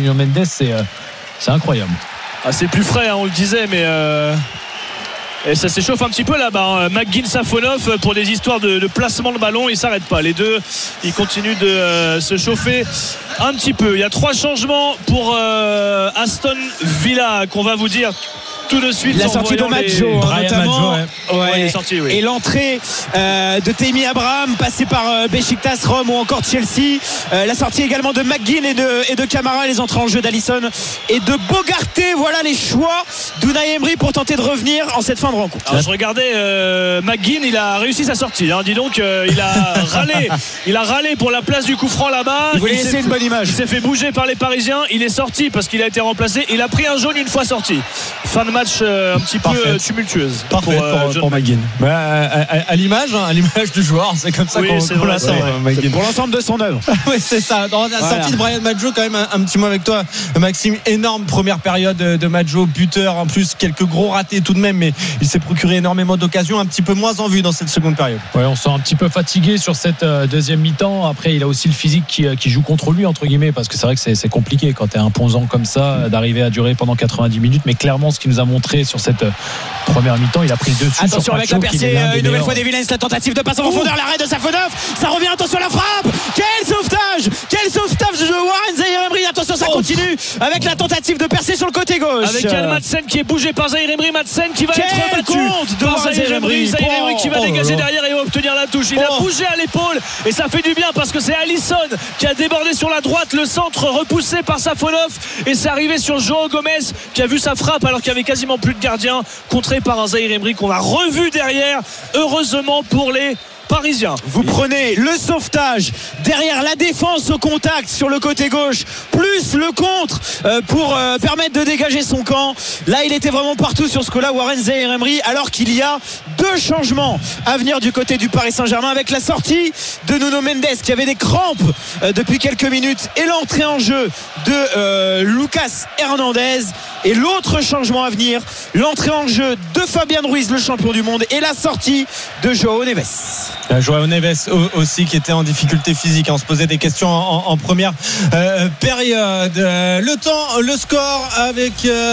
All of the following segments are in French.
Nuno Mendes, c'est incroyable. C'est plus frais, on le disait, mais et ça s'échauffe un petit peu là-bas. McGinn, Safonov, pour des histoires de placement de ballon, ils s'arrêtent pas. Les deux, ils continuent de se chauffer un petit peu. Il y a 3 changements pour Aston Villa qu'on va vous dire tout de suite. La sortie de Maggio, notamment. Ouais, il est sorti, oui. Et l'entrée de Tammy Abraham, passé par Beşiktaş, Rome ou encore Chelsea. La sortie également de McGinn et de Camara, les entrées en jeu d'Alisson et de Bogarté. Voilà les choix d'Unai Emery pour tenter de revenir en cette fin de rencontre. Alors, je regardais McGinn, il a réussi sa sortie. Dis donc, il a râlé pour la place du coup franc là-bas. Il voulait laisser une bonne image. Il s'est fait bouger par les Parisiens. Il est sorti parce qu'il a été remplacé. Il a pris un jaune une fois sorti. Fin de match un petit peu tumultueuse. Parfait pour McGinn. À l'image du joueur, c'est comme ça qu'on l'attend. Pour l'ensemble de son œuvre. Oui, c'est ça. Dans la sortie de Bryan Maggio, quand même un petit mot avec toi, Maxime. Énorme première période de Maggio, buteur en plus, quelques gros ratés tout de même, mais il s'est procuré énormément d'occasions, un petit peu moins en vue dans cette seconde période. Ouais, on sent un petit peu fatigué sur cette deuxième mi-temps. Après, il a aussi le physique qui joue contre lui, entre guillemets, parce que c'est vrai que c'est compliqué quand t'es imposant comme ça d'arriver à durer pendant 90 minutes. Mais clairement, ce qu'il nous a montré sur cette première mi-temps, il a pris le dessus. Attention avec la percée, une nouvelle fois des Villains, la tentative de passe en profondeur, l'arrêt de Safonov, ça revient, attention la frappe, quel sauvetage de Warren Zaïre-Emery, attention ça continue avec la tentative de percer sur le côté gauche avec Yann Madsen qui est bougé par Zaïre-Emery, Madsen qui va être battu par Zaïre-Emery qui va dégager derrière et va obtenir la touche. Il a bougé à l'épaule et ça fait du bien parce que c'est Alisson qui a débordé sur la droite, le centre repoussé par Safonov et c'est arrivé sur João Gomes qui a vu sa frappe alors qu'il y avait quasiment plus de gardien, contré par un Zaïre-Emery qu'on a revu derrière, heureusement pour les Parisiens. Vous prenez le sauvetage derrière la défense au contact sur le côté gauche, plus le contre pour permettre de dégager son camp. Là, il était vraiment partout sur ce coup-là, Warren Zaïre-Emery, alors qu'il y a 2 changements à venir du côté du Paris Saint-Germain avec la sortie de Nuno Mendes qui avait des crampes depuis quelques minutes et l'entrée en jeu de Lucas Hernandez. Et l'autre changement à venir, l'entrée en jeu de Fabian Ruiz, le champion du monde, et la sortie de João Neves. João Neves aussi qui était en difficulté physique. On se posait des questions en première période. Le temps, le score avec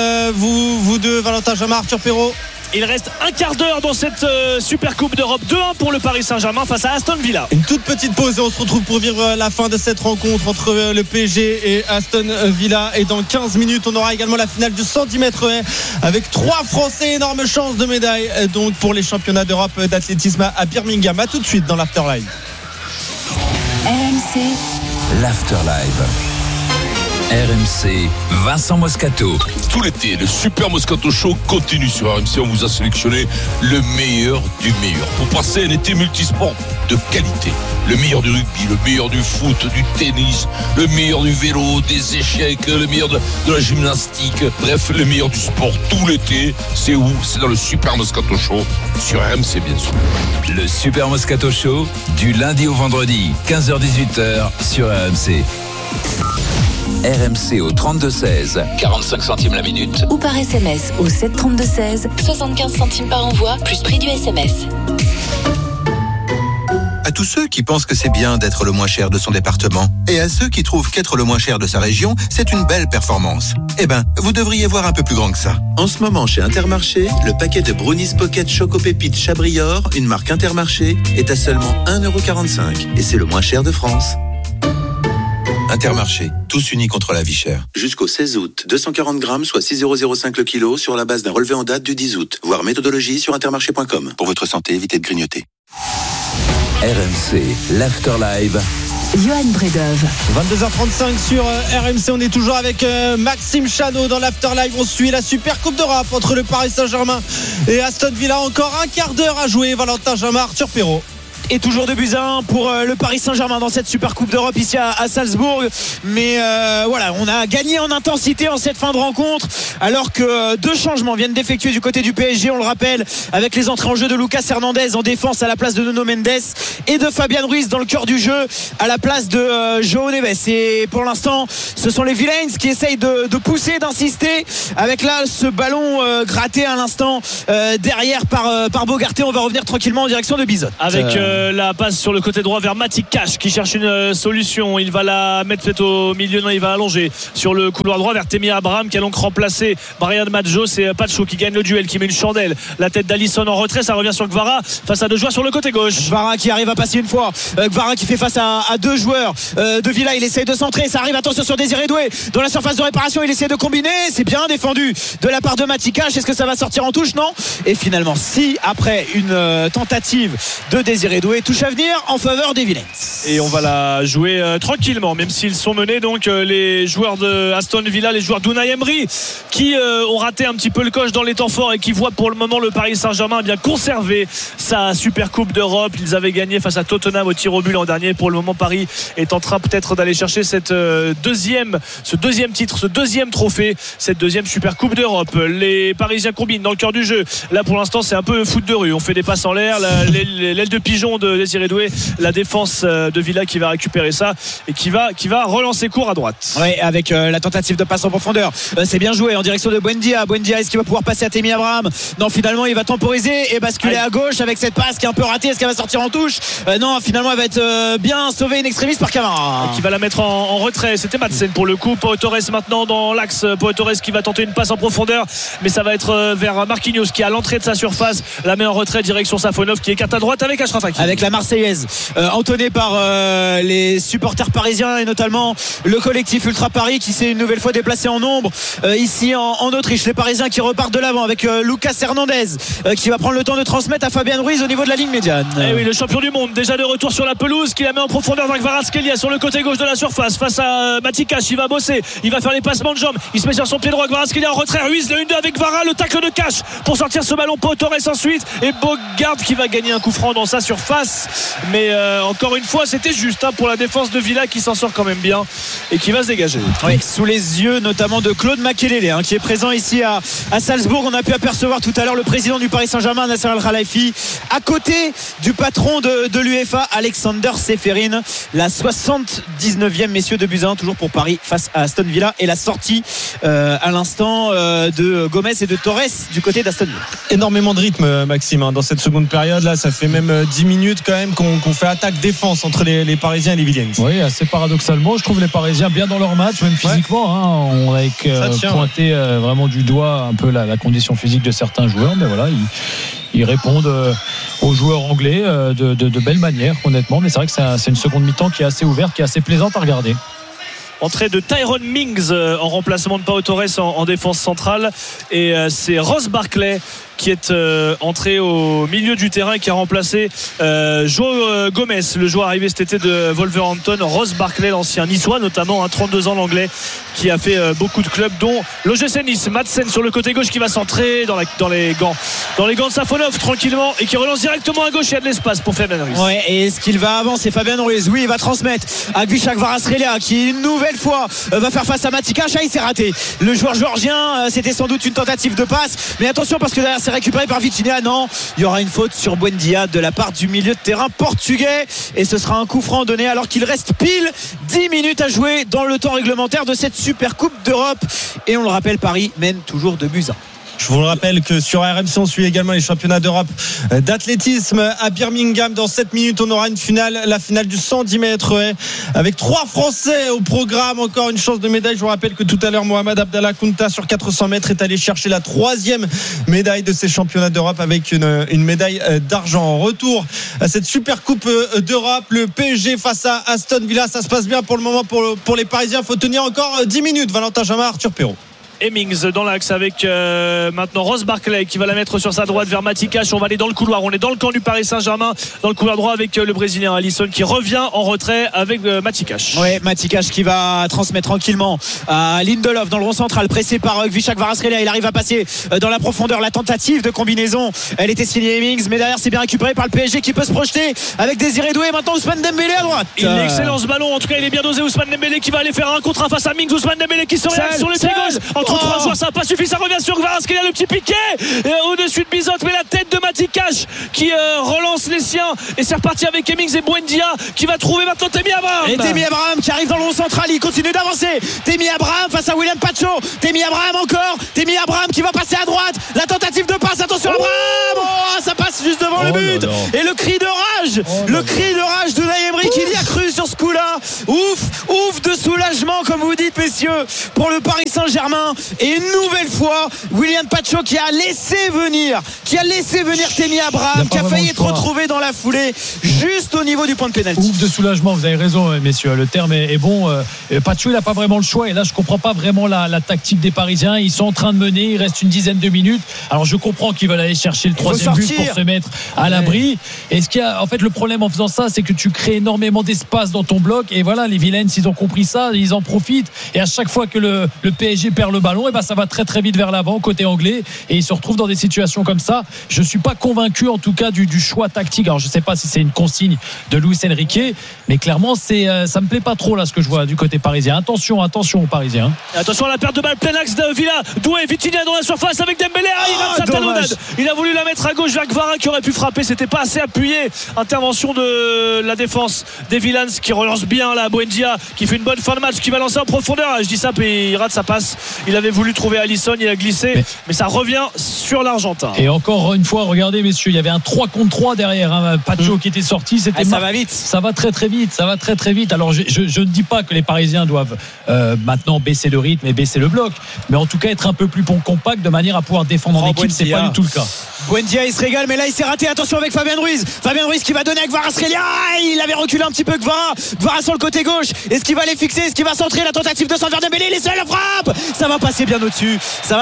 vous deux, Valentin Jamin, Arthur Perrault. Il reste un quart d'heure dans cette Super Coupe d'Europe. 2-1 pour le Paris Saint-Germain face à Aston Villa. Une toute petite pause et on se retrouve pour vivre la fin de cette rencontre entre le PSG et Aston Villa. Et dans 15 minutes, on aura également la finale du 110 mètres haies avec 3 Français. Énorme chance de médaille donc pour les championnats d'Europe d'athlétisme à Birmingham. À tout de suite dans l'Afterlive. RMC, l'Afterlive. RMC, Vincent Moscato. Tout l'été, le Super Moscato Show continue sur RMC. On vous a sélectionné le meilleur du meilleur pour passer un été multisport de qualité. Le meilleur du rugby, le meilleur du foot, du tennis, le meilleur du vélo, des échecs, le meilleur de la gymnastique. Bref, le meilleur du sport tout l'été. C'est où ? C'est dans le Super Moscato Show sur RMC, bien sûr. Le Super Moscato Show, du lundi au vendredi, 15h-18h sur RMC. RMC au 32-16, 45 centimes la minute. Ou par SMS au 732-16, 75 centimes par envoi, plus prix du SMS. À tous ceux qui pensent que c'est bien d'être le moins cher de son département, et à ceux qui trouvent qu'être le moins cher de sa région, c'est une belle performance. Eh ben, vous devriez voir un peu plus grand que ça. En ce moment, chez Intermarché, le paquet de Brownies Pocket Choco Pépites Chabrior, une marque Intermarché, est à seulement 1,45€. Et c'est le moins cher de France. Intermarché, tous unis contre la vie chère. Jusqu'au 16 août, 240 grammes, soit 6,05€ le kilo, sur la base d'un relevé en date du 10 août. Voir méthodologie sur intermarché.com. Pour votre santé, évitez de grignoter. RMC, l'Afterlive. Johan Bredov. 22h35 sur RMC. On est toujours avec Maxime Chanot dans l'Afterlive. On suit la Super Coupe d'Europe entre le Paris Saint-Germain et Aston Villa. Encore un quart d'heure à jouer. Valentin Jamin, Arthur Perrault. Et toujours 2-1 pour le Paris Saint-Germain dans cette Super Coupe d'Europe ici à Salzbourg. Mais voilà, on a gagné en intensité en cette fin de rencontre alors que deux changements viennent d'effectuer du côté du PSG, on le rappelle, avec les entrées en jeu de Lucas Hernandez en défense à la place de Nuno Mendes et de Fabian Ruiz dans le cœur du jeu à la place de João Neves. Et pour l'instant ce sont les Villains qui essayent de pousser, d'insister, avec là ce ballon gratté à l'instant derrière par Bogarté. On va revenir tranquillement en direction de Bizot avec la passe sur le côté droit vers Matic Cash qui cherche une solution. Il va la mettre peut-être au milieu, non, il va allonger sur le couloir droit vers Temi Abraham qui a donc remplacé Bryan Maggio. C'est Pacho qui gagne le duel, qui met une chandelle, la tête d'Alisson en retrait, ça revient sur Kvara face à deux joueurs sur le côté gauche. Kvara qui arrive à passer une fois, Kvara qui fait face à deux joueurs de Villa. Il essaye de centrer, ça arrive, attention sur Désiré Doué dans la surface de réparation, il essaie de combiner, c'est bien défendu de la part de Matic Cash. Est-ce que ça va sortir en touche? Non. Et finalement si, après une tentative de Désiré Doué, touche à venir en faveur des Villains. Et on va la jouer tranquillement, même s'ils sont menés, donc les joueurs de Aston Villa, les joueurs d'Unai Emery qui ont raté un petit peu le coche dans les temps forts et qui voient pour le moment le Paris Saint-Germain bien conserver sa super coupe d'Europe. Ils avaient gagné face à Tottenham au tir au but l'an dernier. Pour le moment, Paris est en train peut-être d'aller chercher ce deuxième titre, ce deuxième trophée, cette deuxième super coupe d'Europe. Les Parisiens combinent dans le cœur du jeu. Là pour l'instant c'est un peu foot de rue, on fait des passes en l'air, l'aile de pigeon de Désiré Doué, la défense de Villa qui va récupérer ça et qui va relancer court à droite. Oui, avec la tentative de passe en profondeur, c'est bien joué en direction de Buendia. Est-ce qu'il va pouvoir passer à Temi Abraham? Non, finalement il va temporiser et basculer à gauche avec cette passe qui est un peu ratée. Est-ce qu'elle va sortir en touche? Non, finalement elle va être bien sauvée in extremis par Camara qui va la mettre en retrait. C'était Madsen pour le coup. Pau Torres maintenant dans l'axe. Pau Torres qui va tenter une passe en profondeur, mais ça va être vers Marquinhos qui à l'entrée de sa surface la met en retrait direction Safonov qui écarte à droite avec Achraf Hakimi. Avec la Marseillaise entonnée par les supporters parisiens et notamment le collectif Ultra Paris qui s'est une nouvelle fois déplacé en nombre ici en Autriche. Les Parisiens qui repartent de l'avant avec Lucas Hernandez qui va prendre le temps de transmettre à Fabian Ruiz au niveau de la ligne médiane. Et oui, le champion du monde déjà de retour sur la pelouse qui la met en profondeur vers Kvaratskhelia sur le côté gauche de la surface face à Matic Cash. Il va bosser, il va faire les passements de jambes, il se met sur son pied droit. Kvaratskhelia en retrait, Ruiz le 1-2 avec Kvara, le tacle de Cash pour sortir ce ballon. Pau Torres ensuite et Bogarde qui va gagner un coup franc dans sa surface, mais encore une fois c'était juste pour la défense de Villa qui s'en sort quand même bien et qui va se dégager. Oui, sous les yeux notamment de Claude Makelele qui est présent ici à Salzbourg. On a pu apercevoir tout à l'heure le président du Paris Saint-Germain, Nasser Al-Khelaifi, à côté du patron de l'UEFA, Alexander Seferin. La 79e, messieurs, de Buzyn toujours pour Paris face à Aston Villa, et la sortie à l'instant de Gomez et de Torres du côté d'Aston Villa. Énormément de rythme, Maxime, dans cette seconde période. Là ça fait même 10 minutes quand même qu'on fait attaque-défense entre les Parisiens et les Villains. Oui, assez paradoxalement je trouve les Parisiens bien dans leur match, même physiquement. On a pointé vraiment du doigt un peu la condition physique de certains joueurs, mais voilà, ils répondent aux joueurs anglais de belle manière, honnêtement. Mais c'est vrai que c'est une seconde mi-temps qui est assez ouverte, qui est assez plaisante à regarder. Entrée de Tyrone Mings en remplacement de Pau Torres en défense centrale, et c'est Ross Barkley qui est entré au milieu du terrain et qui a remplacé João Gomez, le joueur arrivé cet été de Wolverhampton. Ross Barkley, l'ancien niçois notamment, 32 ans, l'anglais, qui a fait beaucoup de clubs dont l'OGC Nice. Madsen sur le côté gauche qui va centrer dans les gants de Safonov tranquillement et qui relance directement à gauche. Il y a de l'espace pour Fabian Ruiz. Ouais, et est-ce qu'il va avancer Fabian Ruiz? Oui, il va transmettre à Gvishak Kvaratskhelia qui une nouvelle fois va faire face à Matic Cash. Il s'est raté, le joueur géorgien. C'était sans doute une tentative de passe, mais attention parce que derrière c'est récupéré par Vitinha. Non, il y aura une faute sur Buendia de la part du milieu de terrain portugais, et ce sera un coup franc donné alors qu'il reste pile 10 minutes à jouer dans le temps réglementaire de cette Super Coupe d'Europe. Et on le rappelle, Paris mène toujours 2-1. Je vous le rappelle que sur RMC on suit également les championnats d'Europe d'athlétisme à Birmingham. Dans 7 minutes on aura une finale, la finale du 110 mètres avec 3 Français au programme. Encore une chance de médaille. Je vous rappelle que tout à l'heure Mohamed Abdallah Kounta sur 400 mètres est allé chercher la 3e médaille de ces championnats d'Europe avec une médaille d'argent. En retour à cette super coupe d'Europe, le PSG face à Aston Villa. Ça se passe bien pour le moment pour les Parisiens. Il faut tenir encore 10 minutes. Valentin Jamin, Arthur Perrault. Hemmings dans l'axe avec maintenant Ross Barkley qui va la mettre sur sa droite vers Matic Cash. On va aller dans le couloir, on est dans le camp du Paris Saint-Germain, dans le couloir droit avec le Brésilien Alisson qui revient en retrait avec Matic Cash. Ouais, Matic Cash qui va transmettre tranquillement à Lindelof dans le rond central, pressé par Gvishak Kvaratskhelia. Il arrive à passer dans la profondeur. La tentative de combinaison, elle était signée Hemmings, mais derrière c'est bien récupéré par le PSG qui peut se projeter avec Désiré Doué. Maintenant Ousmane Dembélé à droite. Il est excellent ce ballon, en tout cas il est bien dosé. Ousmane Dembélé qui va aller faire un contre un face à Mings. Ousmane Dembélé qui se réalise sur le pied gauche. entre 3 joueurs, ça n'a pas suffi, ça revient sur Kvaratskhelia, le petit piqué au-dessus de Bizot, mais la tête de Matty Cash qui relance les siens, et c'est reparti avec Hemmings et Buendia qui va trouver maintenant Tammy Abraham. Et Tammy Abraham qui arrive dans le rond central, il continue d'avancer. Tammy Abraham face à William Pacho. Tammy Abraham encore. Tammy Abraham qui va passer à droite. La tentative de passe, attention Abraham, ça passe juste devant le but. Et le cri de rage, le cri de rage de Unai Emery qui y a cru sur ce coup-là. Ouf de soulagement comme vous dites messieurs pour le Paris Saint-Germain. Et une nouvelle fois William Pacho qui a laissé venir Tammy Abraham, qui a failli être retrouvé dans la foulée juste au niveau du point de pénalty. Ouf de soulagement, vous avez raison messieurs, le terme est bon. Pacho il n'a pas vraiment le choix, et là je comprends pas vraiment la tactique des Parisiens. Ils sont en train de mener, il reste une dizaine de minutes. Alors je comprends qu'ils veulent aller chercher le troisième but pour se mettre à l'abri. Et ce qu'il y a, en fait, le problème en faisant ça, c'est que tu crées énormément d'espace dans ton bloc, et voilà, les Villains, ils ont compris ça, ils en profitent, et à chaque fois que le PSG perd le ballon, et ben ça va très très vite vers l'avant côté anglais, et ils se retrouvent dans des situations comme ça. Je suis pas convaincu en tout cas du choix tactique. Alors je sais pas si c'est une consigne de Luis Enrique, mais clairement ça me plaît pas trop là ce que je vois du côté parisien. Attention aux Parisiens. Attention à la perte de balle, plein axe de Villa, Doué, Vitinha dans la surface avec Dembélé, il rate sa talonnade. Il a voulu la mettre à gauche vers Kvara qui aurait pu frapper, c'était pas assez appuyé. Intervention de la défense des Villains qui relance bien là, Buendia qui fait une bonne fin de match, qui va lancer en profondeur. Je dis ça, puis il rate sa passe. Il avait voulu trouver Alisson, il a glissé, mais ça revient sur l'Argentin. Et encore une fois, regardez messieurs, il y avait un 3 contre 3 derrière, Pacho qui était sorti, c'était ça va vite. Ça va très très vite. Alors je ne dis pas que les Parisiens doivent maintenant baisser le rythme et baisser le bloc, mais en tout cas être un peu plus compact de manière à pouvoir défendre en équipe. C'est pas du tout le cas. Buendia il se régale, mais là il s'est raté. Attention avec Fabien Ruiz qui va donner à Kvaratskhelia. Il avait reculé un petit peu Kvara sur le côté gauche. Est-ce qu'il va les fixer, est-ce qu'il va centrer? La tentative de centre vers Dembélé, il essaie la frappe, ça va passer bien au-dessus.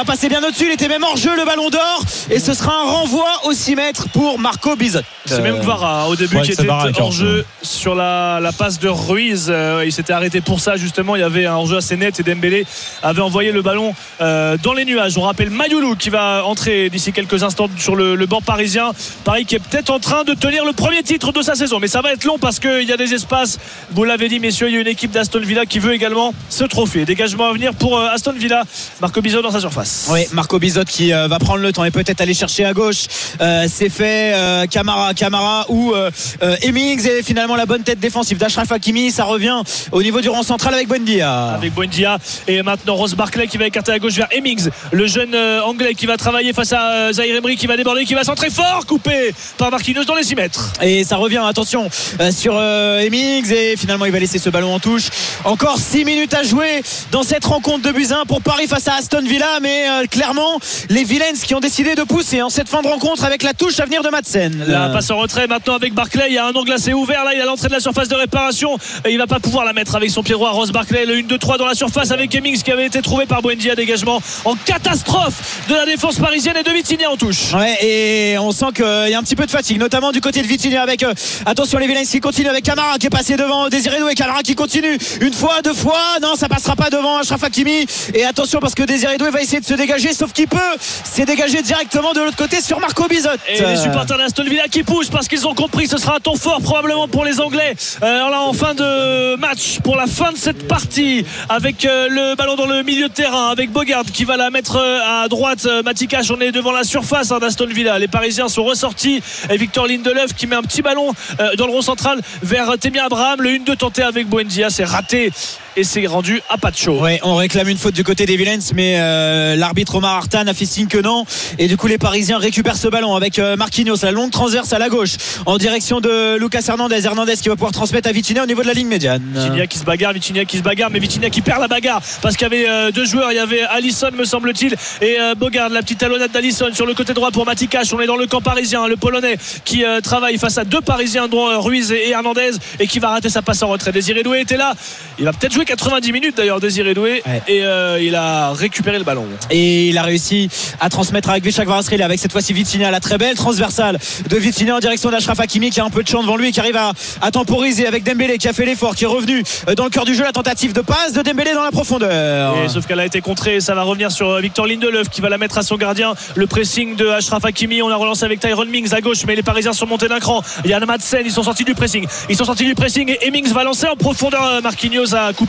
Il était même hors jeu, le ballon d'or, et ce sera un renvoi au 6 mètres pour Marco Bizot. C'est même Kvara au début qui était hors jeu sur la passe de Ruiz. Il s'était arrêté pour ça justement, il y avait un hors jeu assez net et Dembélé avait envoyé le ballon dans les nuages. On rappelle Mayoulou qui va entrer d'ici quelques instants sur le banc parisien. Paris qui est peut-être en train de tenir le premier titre de sa saison, mais ça va être long parce qu'il y a des espaces. Vous l'avez dit messieurs, il y a une équipe d'Aston Villa qui veut également ce trophée. Dégagement à venir pour Aston Villa. Marco Bizot dans sa surface. Oui, Marco Bizot qui va prendre le temps et peut-être aller chercher à gauche. C'est fait Camara ou Hemmings, et finalement la bonne tête défensive d'Achraf Hakimi. Ça revient au niveau du rang central avec Buendia. Et maintenant Ross Barkley qui va écarter à gauche vers Hemmings, le jeune anglais qui va travailler face à Zaïre Emery, qui va déborder, qui va centrer fort, coupé par Marquinhos dans les 6 mètres. Et ça revient, attention, sur Hemmings, et finalement il va laisser ce ballon en touche. Encore 6 minutes à jouer dans cette rencontre de Buzyn pour Paris face à Aston Villa, mais clairement les Villains qui ont décidé de pousser en cette fin de rencontre avec la touche à venir de Madsen. La passe en retrait maintenant avec Barkley, il y a un angle assez ouvert là, il a l'entrée de la surface de réparation et il va pas pouvoir la mettre avec son pied droit. Ross Barkley, le 1-2-3 dans la surface avec Hemmings qui avait été trouvé par Buendia. Dégagement en catastrophe de la défense parisienne et de Vitinha en touche. Ouais, et on sent qu'il y a un petit peu de fatigue, notamment du côté de Vitinha avec attention les Villains qui continuent avec Camara qui est passé devant Désiré Doué. Camara qui continue une fois, deux fois, non ça passera pas devant Achraf Hakimi, et attention parce que Désiré Doué va essayer de se dégager, sauf qu'il peut s'est dégagé directement de l'autre côté sur Marco Bizot. Et les supporters d'Aston Villa qui poussent parce qu'ils ont compris ce sera un temps fort probablement pour les Anglais. Alors là en fin de match, pour la fin de cette partie, avec le ballon dans le milieu de terrain avec Bogard qui va la mettre à droite. Matty Cash, on est devant la surface d'Aston Villa. Les Parisiens sont ressortis et Victor Lindelöf qui met un petit ballon dans le rond central vers Tammy Abraham. Le 1-2 tenté avec Buendia, c'est raté et c'est rendu à Pacho. Ouais, on réclame une faute du côté des Villains, mais l'arbitre Omar Artan a fait signe que non, et du coup les Parisiens récupèrent ce ballon avec Marquinhos, la longue transverse à la gauche en direction de Lucas Hernandez qui va pouvoir transmettre à Vitinha au niveau de la ligne médiane. Vitinha qui se bagarre, mais Vitinha qui perd la bagarre parce qu'il y avait deux joueurs, il y avait Alisson me semble-t-il et Bogard, la petite talonnade d'Alisson sur le côté droit pour Matty Cash. On est dans le camp parisien, le Polonais qui travaille face à deux Parisiens dont Ruiz et Hernandez, et qui va rater sa passe en retrait. Désiré Doué était là, il va peut-être jouer 90 minutes d'ailleurs Désiré Doué, ouais. Et il a récupéré le ballon et il a réussi à transmettre avec Visca Kvaratskhelia, avec cette fois-ci Vitinha, la très belle transversale de Vitinha en direction d'Achraf Hakimi qui a un peu de champ devant lui et qui arrive à temporiser avec Dembélé qui a fait l'effort, qui est revenu dans le cœur du jeu. La tentative de passe de Dembélé dans la profondeur, et sauf qu'elle a été contrée, ça va revenir sur Victor Lindelöf qui va la mettre à son gardien. Le pressing de Achraf Hakimi, on a relancé avec Tyrone Mings à gauche, mais les Parisiens sont montés d'un cran. Il y a Madsen, ils sont sortis du pressing et Hemmings va lancer en profondeur. Marquinhos a coupé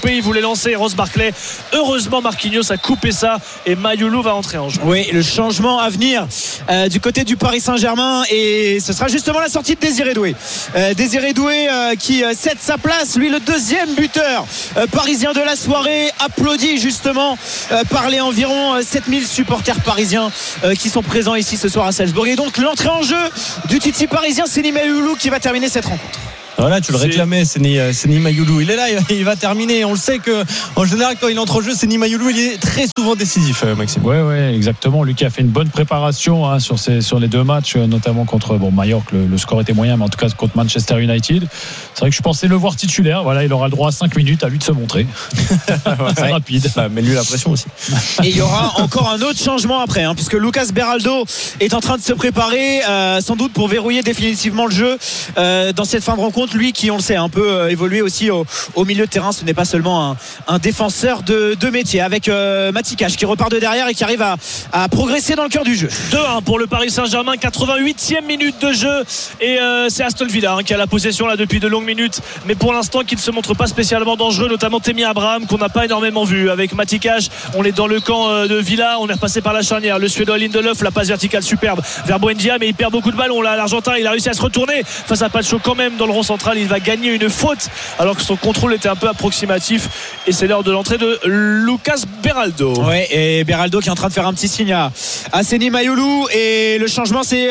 coupé, il voulait lancer Ross Barkley. Heureusement Marquinhos a coupé ça et Mayoulou va entrer en jeu. Oui, le changement à venir du côté du Paris Saint-Germain, et ce sera justement la sortie de Désiré Doué. Désiré Doué qui cède sa place, lui le deuxième buteur parisien de la soirée, applaudi justement par les environ 7000 supporters parisiens qui sont présents ici ce soir à Salzbourg. Et donc l'entrée en jeu du Titi parisien, Seny Mayoulou, qui va terminer cette rencontre. Voilà, tu le réclamais, Seny Mayoulou. Il est là, il va terminer. On le sait qu'en général, quand il entre en jeu, Seny Mayoulou, il est très souvent décisif, Maxime. Oui, exactement. Lui qui a fait une bonne préparation sur les deux matchs, notamment contre Majorque, le score était moyen, mais en tout cas contre Manchester United. C'est vrai que je pensais le voir titulaire. Voilà, il aura le droit à 5 minutes, à lui de se montrer. C'est rapide. Mais lui, la pression aussi. Et il y aura encore un autre changement après, puisque Lucas Beraldo est en train de se préparer, sans doute pour verrouiller définitivement le jeu dans cette fin de rencontre. Lui qui, on le sait, a un peu évolué aussi au milieu de terrain. Ce n'est pas seulement un défenseur de métier, avec Matikash qui repart de derrière et qui arrive à progresser dans le cœur du jeu. 2-1 pour le Paris Saint-Germain, 88e minute de jeu, et c'est Aston Villa qui a la possession là depuis de longues minutes, mais pour l'instant qui ne se montre pas spécialement dangereux, notamment Tammy Abraham qu'on n'a pas énormément vu. Avec Matikash, on est dans le camp de Villa, on est repassé par la charnière, le Suédois Lindelof, la passe verticale superbe vers Buendia, mais il perd beaucoup de ballons là. L'Argentin, il a réussi à se retourner face à Pacho quand même dans le rond central. Il va gagner une faute alors que son contrôle était un peu approximatif, et c'est l'heure de l'entrée de Lucas Beraldo. Ouais, et Beraldo qui est en train de faire un petit signe à Seny Mayoulou, et le changement c'est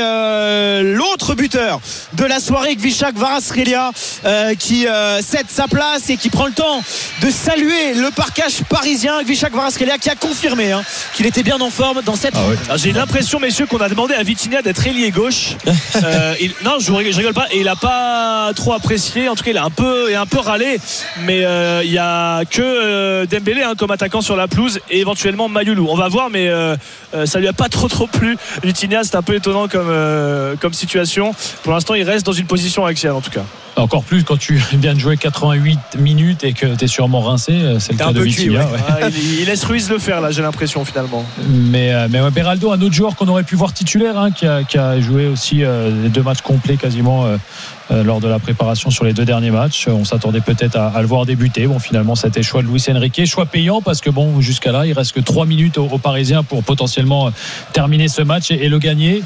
l'autre buteur de la soirée, Gvishak Kvaratskhelia, qui cède sa place et qui prend le temps de saluer le parquage parisien. Gvishak Kvaratskhelia qui a confirmé qu'il était bien en forme dans cette rencontre. J'ai l'impression, messieurs, qu'on a demandé à Vitinha d'être ailier gauche. Non, je rigole pas, et il a pas trop apprécié, en tout cas il a un peu râlé, mais il y a que Dembélé comme attaquant sur la pelouse, et éventuellement Mayoulou. On va voir, mais ça lui a pas trop plu. Vitinha, c'est un peu étonnant comme situation. Pour l'instant, il reste dans une position axiale en tout cas. Encore plus quand tu viens de jouer 88 minutes et que tu es sûrement rincé, c'est le cas de Vitinha. Il laisse Ruiz le faire là, j'ai l'impression finalement. Mais Beraldo, un autre joueur qu'on aurait pu voir titulaire, qui a joué aussi les 2 matchs complets quasiment lors de la préparation sur les 2 derniers matchs. On s'attendait peut-être à le voir débuter. Finalement, c'était choix de Luis Enrique, choix payant, parce que jusqu'à là, il reste que 3 minutes aux Parisiens pour potentiellement terminer ce match et le gagner.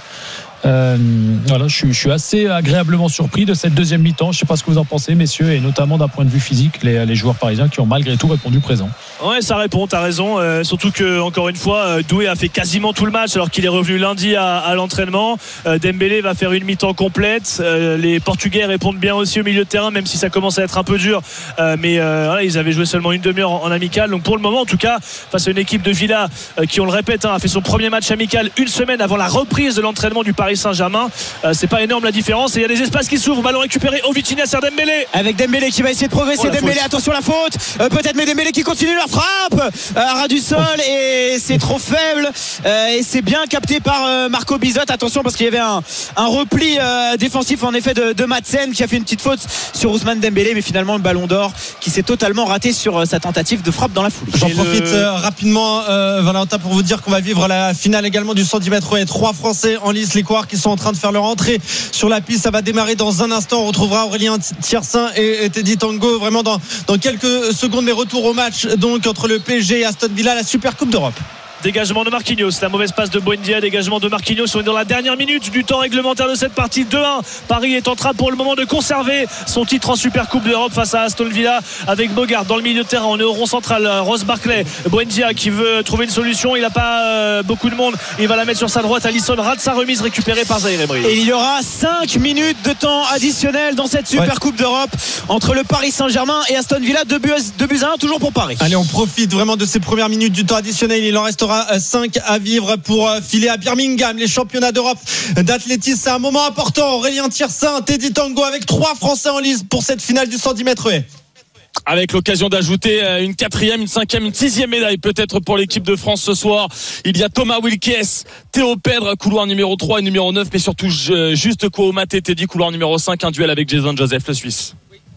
Voilà, je suis assez agréablement surpris de cette deuxième mi-temps. Je ne sais pas ce que vous en pensez, messieurs, et notamment d'un point de vue physique, les joueurs parisiens qui ont malgré tout répondu présent. Ouais, ça répond, t'as raison. Surtout que, encore une fois, Doué a fait quasiment tout le match alors qu'il est revenu lundi à l'entraînement. Dembélé va faire une mi-temps complète. Les Portugais répondent bien aussi au milieu de terrain, même si ça commence à être un peu dur. Mais voilà, ils avaient joué seulement une demi-heure en amical. Donc pour le moment, en tout cas, face à une équipe de Villa qui, on le répète, a fait son premier match amical une semaine avant la reprise de l'entraînement du Paris Saint-Germain. C'est pas énorme la différence, et il y a des espaces qui s'ouvrent. Ballon récupéré au Vitinha, c'est Dembélé. Avec Dembélé qui va essayer de progresser. Dembélé, attention la faute. Peut-être, mais Dembélé qui continue la frappe à ras du sol, et c'est trop faible. Et c'est bien capté par Marco Bizot. Attention, parce qu'il y avait un repli défensif en effet de Madsen, qui a fait une petite faute sur Ousmane Dembélé, mais finalement le ballon d'or qui s'est totalement raté sur sa tentative de frappe dans la foulée. J'en profite rapidement, Valentin, pour vous dire qu'on va vivre la finale également du 110 mètres. Et 3 Français en lice, les coureurs qui sont en train de faire leur entrée sur la piste. Ça va démarrer dans un instant. On retrouvera Aurélien Tiersin et Teddy Tango vraiment dans quelques secondes. Mais retour au match donc entre le PSG et Aston Villa, la Super Coupe d'Europe. Dégagement de Marquinhos, la mauvaise passe de Buendia, dégagement de Marquinhos. On est dans la dernière minute du temps réglementaire de cette partie. 2-1. Paris est en train pour le moment de conserver son titre en Super Coupe d'Europe face à Aston Villa, avec Bogart dans le milieu de terrain. On est au rond central, Ross Barkley, Buendia qui veut trouver une solution. Il n'a pas beaucoup de monde, il va la mettre sur sa droite. Alisson rate sa remise, récupérée par Zaïre Emery. Et il y aura 5 minutes de temps additionnel dans cette Super Coupe d'Europe entre le Paris Saint-Germain et Aston Villa. 2 buts à 1 toujours pour Paris. Allez, on profite vraiment de ces premières minutes du temps additionnel. Il en restera 5 à vivre pour filer à Birmingham les championnats d'Europe d'athlétisme. C'est un moment important. Aurélien Tiersin, Teddy Tango, avec 3 Français en lice pour cette finale du 110 mètres haies. Avec l'occasion d'ajouter une 4e, une 5e, une 6e médaille peut-être pour l'équipe de France ce soir. Il y a Thomas Wilkes, Théo Pedre, couloir numéro 3 et numéro 9, mais surtout Juste Kouamate, Teddy, couloir numéro 5, un duel avec Jason Joseph, le Suisse.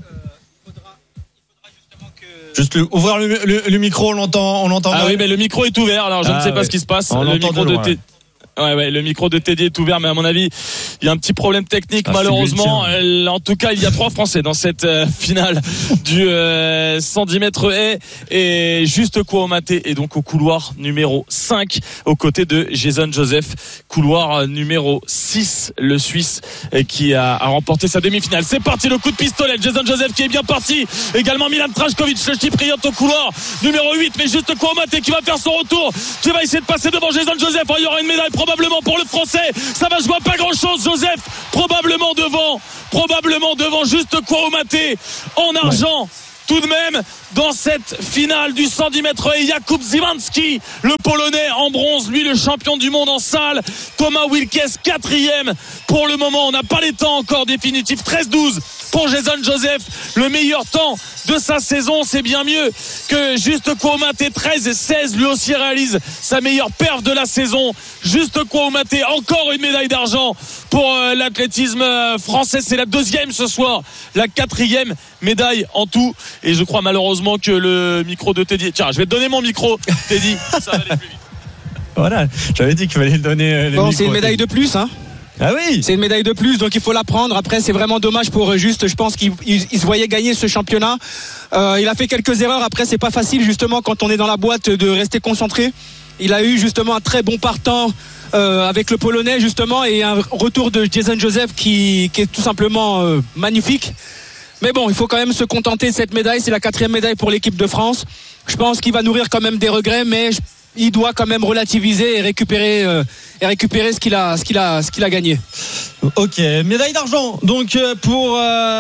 Juste ouvrir le micro, on l'entend. Ah oui, mais le micro est ouvert, alors je ne sais pas ce qui se passe. Le micro de Ouais, le micro de Teddy est ouvert, mais à mon avis, il y a un petit problème technique, malheureusement. En tout cas, il y a 3 Français dans cette finale du 110 mètres haies, et Juste Kouamate est donc au couloir numéro 5 aux côtés de Jason Joseph, couloir numéro 6, le Suisse qui a remporté sa demi-finale. C'est parti, le coup de pistolet, Jason Joseph qui est bien parti, également Milan Trajkovic, le chypriote au couloir numéro 8, mais Juste Kouamate qui va faire son retour, qui va essayer de passer devant Jason Joseph. Il y aura une médaille probablement pour le Français, ça va jouer à pas grand chose. Joseph probablement devant Juste Kouamate en argent. Tout de même, dans cette finale du 110 mètres, Jakub Szymanski, le Polonais, en bronze, lui le champion du monde en salle. Thomas Wilkes, 4e pour le moment. On n'a pas les temps encore définitifs. 13-12 pour Jason Joseph, le meilleur temps de sa saison. C'est bien mieux que Juste Kouamate, 13-16. Lui aussi réalise sa meilleure perf de la saison. Juste Kouamate, encore une médaille d'argent pour l'athlétisme français. C'est la 2e ce soir, la 4e médaille en tout. Et je crois malheureusement que le micro de Teddy... Tiens, je vais te donner mon micro, Teddy, ça va aller plus vite. Voilà, j'avais dit qu'il fallait le donner. Bon, c'est une médaille de plus, hein. Ah oui, c'est une médaille de plus, donc il faut la prendre. Après, c'est vraiment dommage pour Juste. Je pense qu'il se voyait gagner ce championnat. Il a fait quelques erreurs. Après, c'est pas facile justement quand on est dans la boîte de rester concentré. Il a eu justement un très bon partant avec le Polonais justement, et un retour de Jason Joseph qui est tout simplement magnifique. Mais bon, il faut quand même se contenter de cette médaille. C'est la 4e médaille pour l'équipe de France. Je pense qu'il va nourrir quand même des regrets, mais il doit quand même relativiser et récupérer ce qu'il a gagné. Ok, médaille d'argent donc pour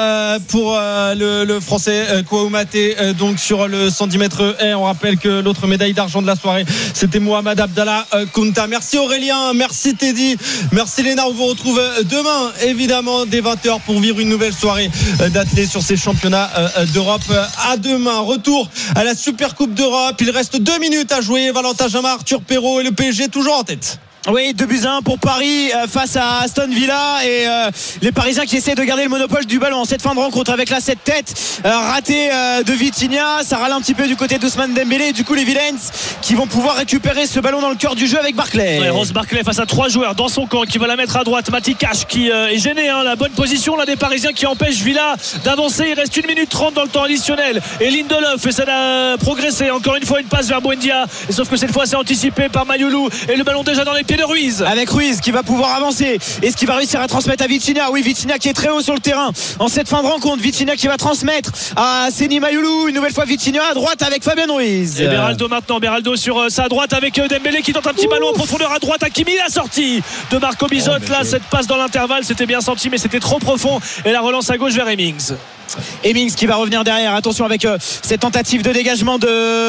le français Kouamate, donc sur le 110 mètres haies. On rappelle que l'autre médaille d'argent de la soirée, c'était Mohamed Abdallah Kounta. Merci Aurélien, merci Teddy, merci Léna. On vous retrouve demain évidemment dès 20h pour vivre une nouvelle soirée d'athlée sur ces championnats d'Europe. À demain, retour à la Super Coupe d'Europe. Il reste 2 minutes à jouer. Valentin Jamin, Arthur Perrault et le PSG toujours en tête. Oui, 2-1 pour Paris face à Aston Villa, et les Parisiens qui essaient de garder le monopole du ballon en cette fin de rencontre avec la 7 tête ratée de Vitinha. Ça râle un petit peu du côté d'Ousmane Dembélé, et du coup les Villains qui vont pouvoir récupérer ce ballon dans le cœur du jeu avec Barclay. Ouais, Ross Barclay face à 3 joueurs dans son camp, qui va la mettre à droite. Mati Cash qui est gêné, la bonne position là des Parisiens qui empêche Villa d'avancer. Il reste 1 minute 30 dans le temps additionnel, et Lindelof essaie de progresser. Encore une fois une passe vers Buendia, et sauf que cette fois c'est anticipé par Mayoulou, et le ballon déjà dans les pieds de Ruiz. Avec Ruiz qui va pouvoir avancer. Est-ce qu'il va réussir à transmettre à Vitinha? Oui, Vitinha qui est très haut sur le terrain en cette fin de rencontre. Vitinha qui va transmettre à Seny Mayoulou. Une nouvelle fois Vitinha à droite avec Fabien Ruiz. Et Beraldo maintenant. Beraldo sur sa droite avec Dembélé qui tente un petit ballon en profondeur à droite. Hakimi, la sortie de Marco Bizot. Là, cette passe dans l'intervalle, c'était bien senti, mais c'était trop profond. Et la relance à gauche vers Hemmings. Hemmings qui va revenir derrière. Attention avec cette tentative de dégagement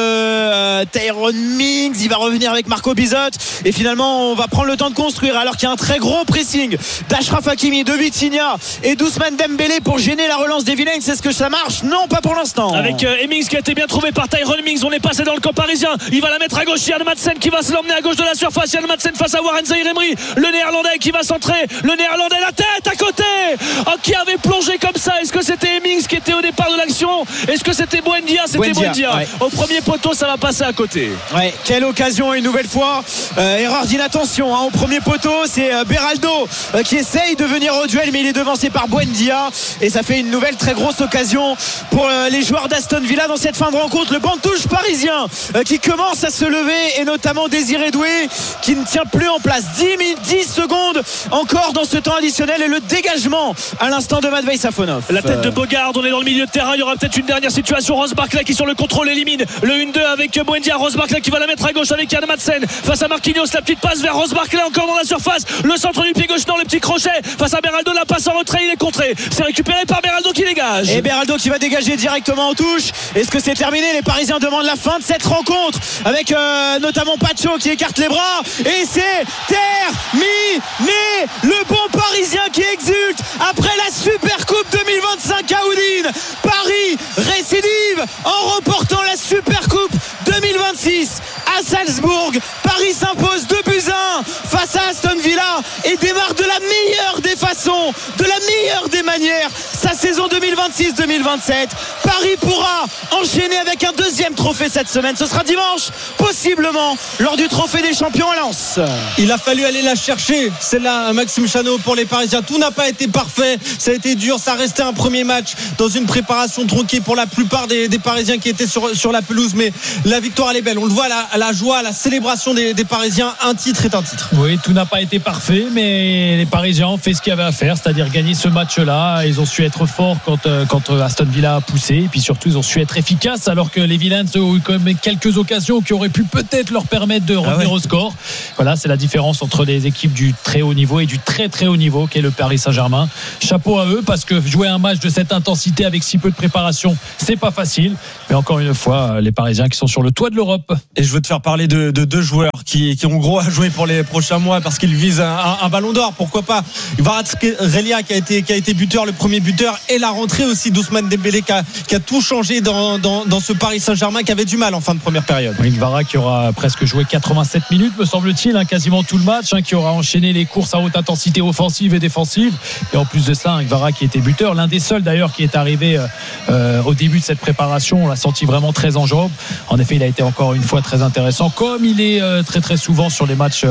de Tyrone Mings. Il va revenir avec Marco Bizot, et finalement on va prendre le temps de construire, alors qu'il y a un très gros pressing d'Achraf Hakimi, de Vitinha et d'Ousmane Dembélé pour gêner la relance des Villains. Est-ce que ça marche? Non, pas pour l'instant. Avec Hemmings qui a été bien trouvé par Tyrone Mings. On est passé dans le camp parisien. Il va la mettre à gauche. Yann Madsen qui va se l'emmener à gauche de la surface. Yann Madsen face à Warren Zaïre-Emery, le néerlandais qui va centrer. Le néerlandais, la tête à côté, qui avait plongé comme ça. Est-ce que c'était Hemmings qui était au départ de l'action? Est-ce que c'était Buendia? C'était Buendia. Ouais. Au premier poteau, ça va passer à côté. Ouais, quelle occasion une nouvelle fois. Erreur d'inattention au premier poteau. C'est Beraldo qui essaye de venir au duel, mais il est devancé par Buendia, et ça fait une nouvelle très grosse occasion pour les joueurs d'Aston Villa dans cette fin de rencontre. Le banc de touche parisien qui commence à se lever, et notamment Désiré Doué qui ne tient plus en place. 10 secondes encore dans ce temps additionnel, et le dégagement à l'instant de Matvei Safonov. La tête de Bogard, on est dans le milieu de terrain. Il y aura peut-être une dernière situation. Ross Barclay qui sur le contrôle élimine le 1-2 avec Buendia. Ross Barclay qui va la mettre à gauche avec Yann Madsen face à Marquinhos. La petite passe vers Ross Barclay encore dans la surface. Le centre du pied gauche dans le petit crochet face à Beraldo. La passe en retrait, il est contré. C'est récupéré par Beraldo qui dégage. Et Beraldo qui va dégager directement en touche. Est-ce que c'est terminé? Les Parisiens demandent la fin de cette rencontre avec notamment Pacho qui écarte les bras. Et c'est terminé. Le bon Parisien qui exulte après la Super Coupe 2025 à Udine. Paris récidive en remportant la Super Coupe 2026 à Salzbourg. Paris s'impose 2-1 face à Aston Villa et démarre de la meilleure des façons, de la meilleure des manières sa sa saison 2026-2027. Paris pourra enchaîner avec un deuxième trophée cette semaine. Ce sera dimanche, possiblement lors du trophée des champions à Lens. Il a fallu aller la chercher, celle-là, Maxime Chanot, pour les Parisiens. Tout n'a pas été parfait, ça a été dur, ça restait un premier match dans une préparation tronquée pour la plupart des Parisiens qui étaient sur la pelouse, mais la victoire elle est belle. On le voit, la joie, la célébration des Parisiens. Un titre est un titre. Oui, tout n'a pas été parfait, mais les Parisiens ont fait ce qu'il y avait à faire, c'est-à-dire gagner ce match-là. Ils ont su être forts quand Aston Villa a poussé, et puis surtout ils ont su être efficaces, alors que les Villains ont eu quand même quelques occasions qui auraient pu peut-être leur permettre de revenir au score. Voilà, c'est la différence entre les équipes du très haut niveau et du très très haut niveau qu'est le Paris Saint-Germain. Chapeau à eux, parce que jouer un match de cette intensité avec si peu de préparation, c'est pas facile. Mais encore une fois, les Parisiens qui sont sur le toit de l'Europe. Et je veux te faire parler de deux joueurs qui ont gros à jouer pour les prochains mois, parce qu'ils visent un ballon d'or, pourquoi pas. Kvaratskhelia qui a été buteur, le premier buteur, et la rentrée aussi d'Ousmane Dembélé qui a tout changé dans ce Paris Saint-Germain qui avait du mal en fin de première période. Oui, Kvara qui aura presque joué 87 minutes me semble-t-il, quasiment tout le match, qui aura enchaîné les courses à haute intensité offensive et défensive, et en plus de ça Kvara qui était buteur, l'un des seuls d'ailleurs qui est arrivé au début de cette préparation. On l'a senti vraiment très en jambes. En effet, il a été encore une fois très intéressant, comme il est très très souvent sur les matchs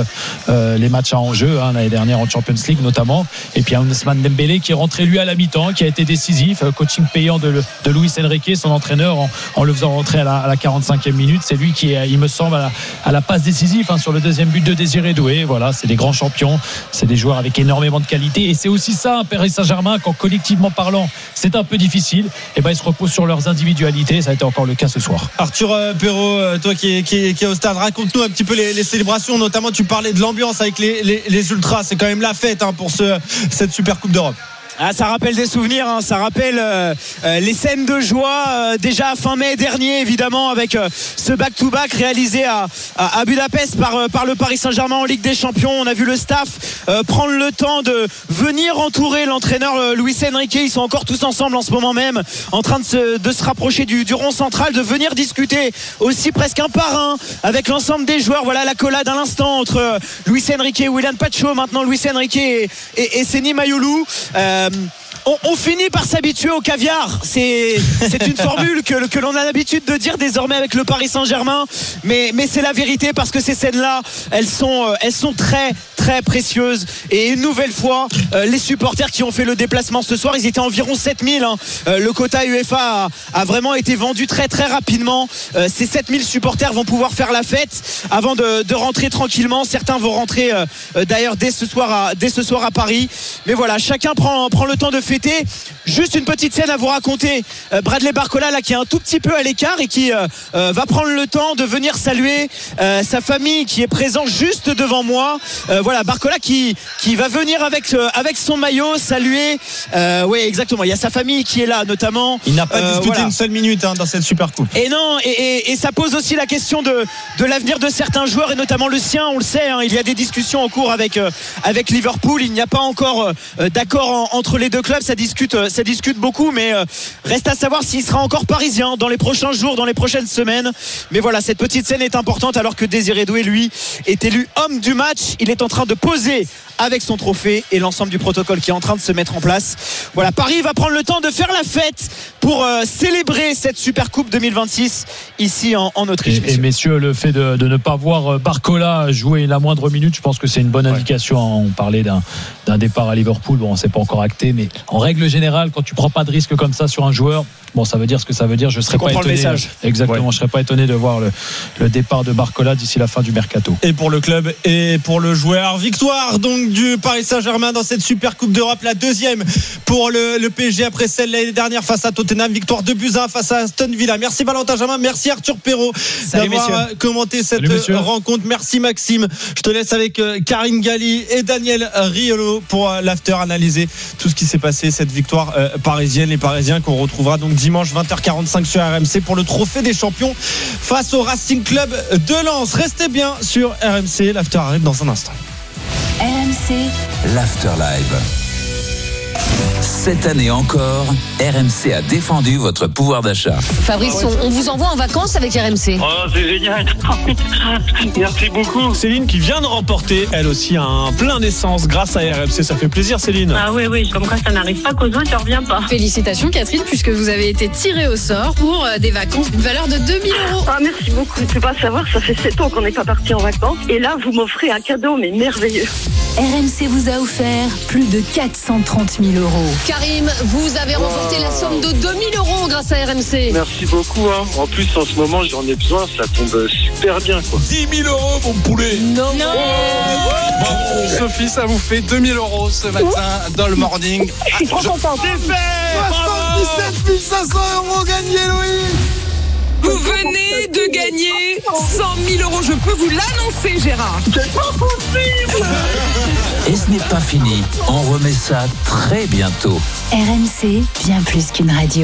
à enjeu, l'année dernière en Champions League notamment. Et puis Ousmane Dembélé qui est rentré lui à la mi-temps, qui a été décisif, coaching payant de Luis Enrique, son entraîneur, en le faisant rentrer à la 45e minute. C'est lui qui est, il me semble, à la passe décisive sur le deuxième but de Désiré Doué. Voilà, c'est des grands champions, c'est des joueurs avec énormément de qualité, et c'est aussi ça, Paris Saint-Germain, quand collectivement parlant c'est un peu difficile, et ils se reposent sur leurs individualités. Ça a été encore le cas ce soir. Arthur Perrault, toi qui est au stade, raconte-nous un petit peu les célébrations, notamment tu parlais de l'ambiance avec les ultras. C'est quand même la fête pour cette Super Coupe d'Europe. Ça rappelle des souvenirs, ça rappelle les scènes de joie déjà fin mai dernier, évidemment, avec ce back-to-back réalisé à Budapest par le Paris Saint-Germain en Ligue des Champions. On a vu le staff prendre le temps de venir entourer l'entraîneur Luis Enrique. Ils sont encore tous ensemble en ce moment même, en train de se rapprocher du rond central, de venir discuter aussi presque un par un avec l'ensemble des joueurs. Voilà l'accolade à l'instant entre Luis Enrique et Willian Pacho, maintenant Luis Enrique et Seny Mayolu. On finit par s'habituer au caviar. C'est une formule que l'on a l'habitude de dire désormais avec le Paris Saint-Germain, mais c'est la vérité, parce que ces scènes-là, elles sont très très précieuses. Et une nouvelle fois, les supporters qui ont fait le déplacement ce soir, ils étaient environ 7000. Le quota UEFA a vraiment été vendu très très rapidement. Ces 7000 supporters vont pouvoir faire la fête avant de rentrer tranquillement. Certains vont rentrer d'ailleurs dès ce soir à Paris. Mais voilà, chacun prend le temps de fêter. Juste une petite scène à vous raconter. Bradley Barcola là, qui est un tout petit peu à l'écart et qui va prendre le temps de venir saluer sa famille qui est présente juste devant moi. Voilà, Barcola qui va venir avec son maillot saluer. Oui, exactement, il y a sa famille qui est là notamment. Il n'a pas disputé une seule minute dans cette Super Coupe. Et non, et ça pose aussi la question de l'avenir de certains joueurs, et notamment le sien. On le sait, il y a des discussions en cours avec Liverpool. Il n'y a pas encore d'accord entre les deux clubs. Ça discute beaucoup, mais reste à savoir s'il sera encore parisien dans les prochains jours, dans les prochaines semaines. Mais voilà, cette petite scène est importante, alors que Désiré Doué, lui, est élu homme du match. Il est en train de poser avec son trophée et l'ensemble du protocole qui est en train de se mettre en place. Voilà, Paris va prendre le temps de faire la fête pour célébrer cette Super Coupe 2026 ici en Autriche. Et messieurs, le fait de ne pas voir Barcola jouer la moindre minute, je pense que c'est une bonne indication. On parlait d'un départ à Liverpool, bon, c'est pas encore acté, mais en règle générale, quand tu prends pas de risque comme ça sur un joueur, bon, ça veut dire ce que ça veut dire. Je serais pas étonné. Exactement, je serais pas étonné de voir le départ de Barcola d'ici la fin du mercato. Et pour le club et pour le joueur, victoire donc du Paris Saint-Germain dans cette Super Coupe d'Europe, la deuxième pour le PSG après celle l'année dernière face à Tottenham. Victoire 2-1 face à Aston Villa. Merci Valentin Jamin, merci Arthur Perrault d'avoir commenté cette rencontre. Merci Maxime. Je te laisse avec Karine Galli et Daniel Riolo pour l'after, analyser tout ce qui s'est passé, cette victoire parisienne. Les Parisiens qu'on retrouvera donc dimanche 20h45 sur RMC pour le trophée des champions face au Racing Club de Lens. Restez bien sur RMC, l'after arrive dans un instant. RMC, l'after live. Cette année encore, RMC a défendu votre pouvoir d'achat. Fabrice, on vous envoie en vacances avec RMC. Oh, c'est génial. Merci beaucoup. Céline qui vient de remporter, elle aussi, un plein d'essence grâce à RMC. Ça fait plaisir, Céline. Ah oui, comme quoi ça n'arrive pas qu'aux autres, ça revient pas. Félicitations Catherine, puisque vous avez été tirée au sort pour des vacances d'une valeur de 2 000 €. Ah, merci beaucoup. Tu peux pas savoir, ça fait 7 ans qu'on n'est pas parti en vacances. Et là, vous m'offrez un cadeau, mais merveilleux. RMC vous a offert plus de 430 000 €. Karim, vous avez remporté la somme de 2 000 € grâce à RMC. Merci beaucoup. En plus, en ce moment, j'en ai besoin. Ça tombe super bien, quoi. 10 000 €, mon poulet. Non. Bravo. Sophie, ça vous fait 2 000 € ce matin dans le morning. Je suis trop content. C'est fait. 77 500 € gagnés, Louis. Vous venez de gagner 100 000 €. Je peux vous l'annoncer, Gérard. C'est pas possible. Et ce n'est pas fini. On remet ça très bientôt. RMC, bien plus qu'une radio.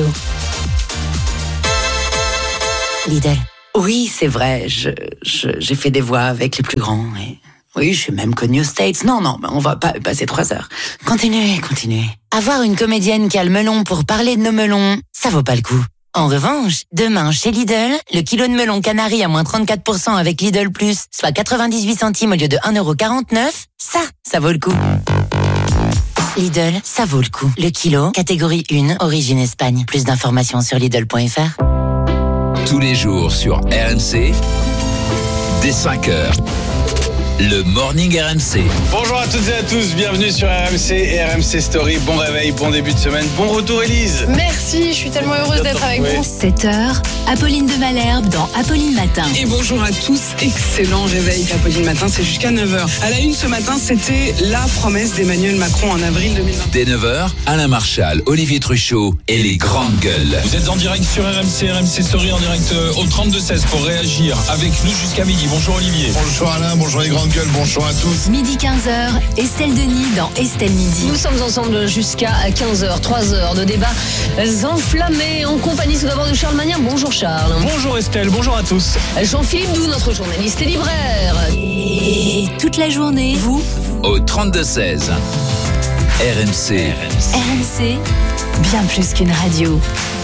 Lidl. Oui, c'est vrai, j'ai fait des voix avec les plus grands. Et oui, je suis même connue aux States. Non, on va pas passer 3 heures. Continuez. Avoir une comédienne qui a le melon pour parler de nos melons, ça vaut pas le coup. En revanche, demain, chez Lidl, le kilo de melon canari à moins 34% avec Lidl Plus, soit 98 centimes au lieu de 1,49 €, ça vaut le coup. Lidl, ça vaut le coup. Le kilo, catégorie 1, origine Espagne. Plus d'informations sur Lidl.fr. Tous les jours sur RMC, dès 5h. Le Morning RMC. Bonjour à toutes et à tous, bienvenue sur RMC et RMC Story. Bon réveil, bon début de semaine, bon retour Élise. Merci, je suis tellement heureuse d'être avec vous. 7h, Apolline de Malherbe dans Apolline Matin. Et bonjour à tous. Excellent réveil d'Apolline Matin. C'est jusqu'à 9h. À la une ce matin, c'était la promesse d'Emmanuel Macron en avril 2020. Dès 9h, Alain Marchal, Olivier Truchot et les grandes gueules. Vous êtes en direct sur RMC Story, en direct au 32-16 pour réagir avec nous jusqu'à midi. Bonjour Olivier. Bonjour Alain, bonjour les grandes gueules, bonjour à tous. Midi 15h, Estelle Denis dans Estelle Midi. Nous sommes ensemble jusqu'à 15h, 3 heures de débats enflammés en compagnie tout d'abord de Charles Magnin. Bonjour Charles. Bonjour Estelle, bonjour à tous. Jean-Philippe Doux, notre journaliste et libraire. Et toute la journée, vous, Au 32-16. RMC. RMC, bien plus qu'une radio.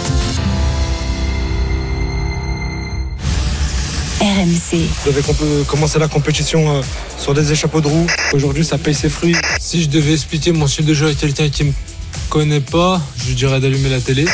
RMC. Je devais commencer la compétition sur des échappeaux de roues. Aujourd'hui, ça paye ses fruits. Si je devais expliquer mon style de jeu à quelqu'un qui me connaît pas, je dirais d'allumer la télé.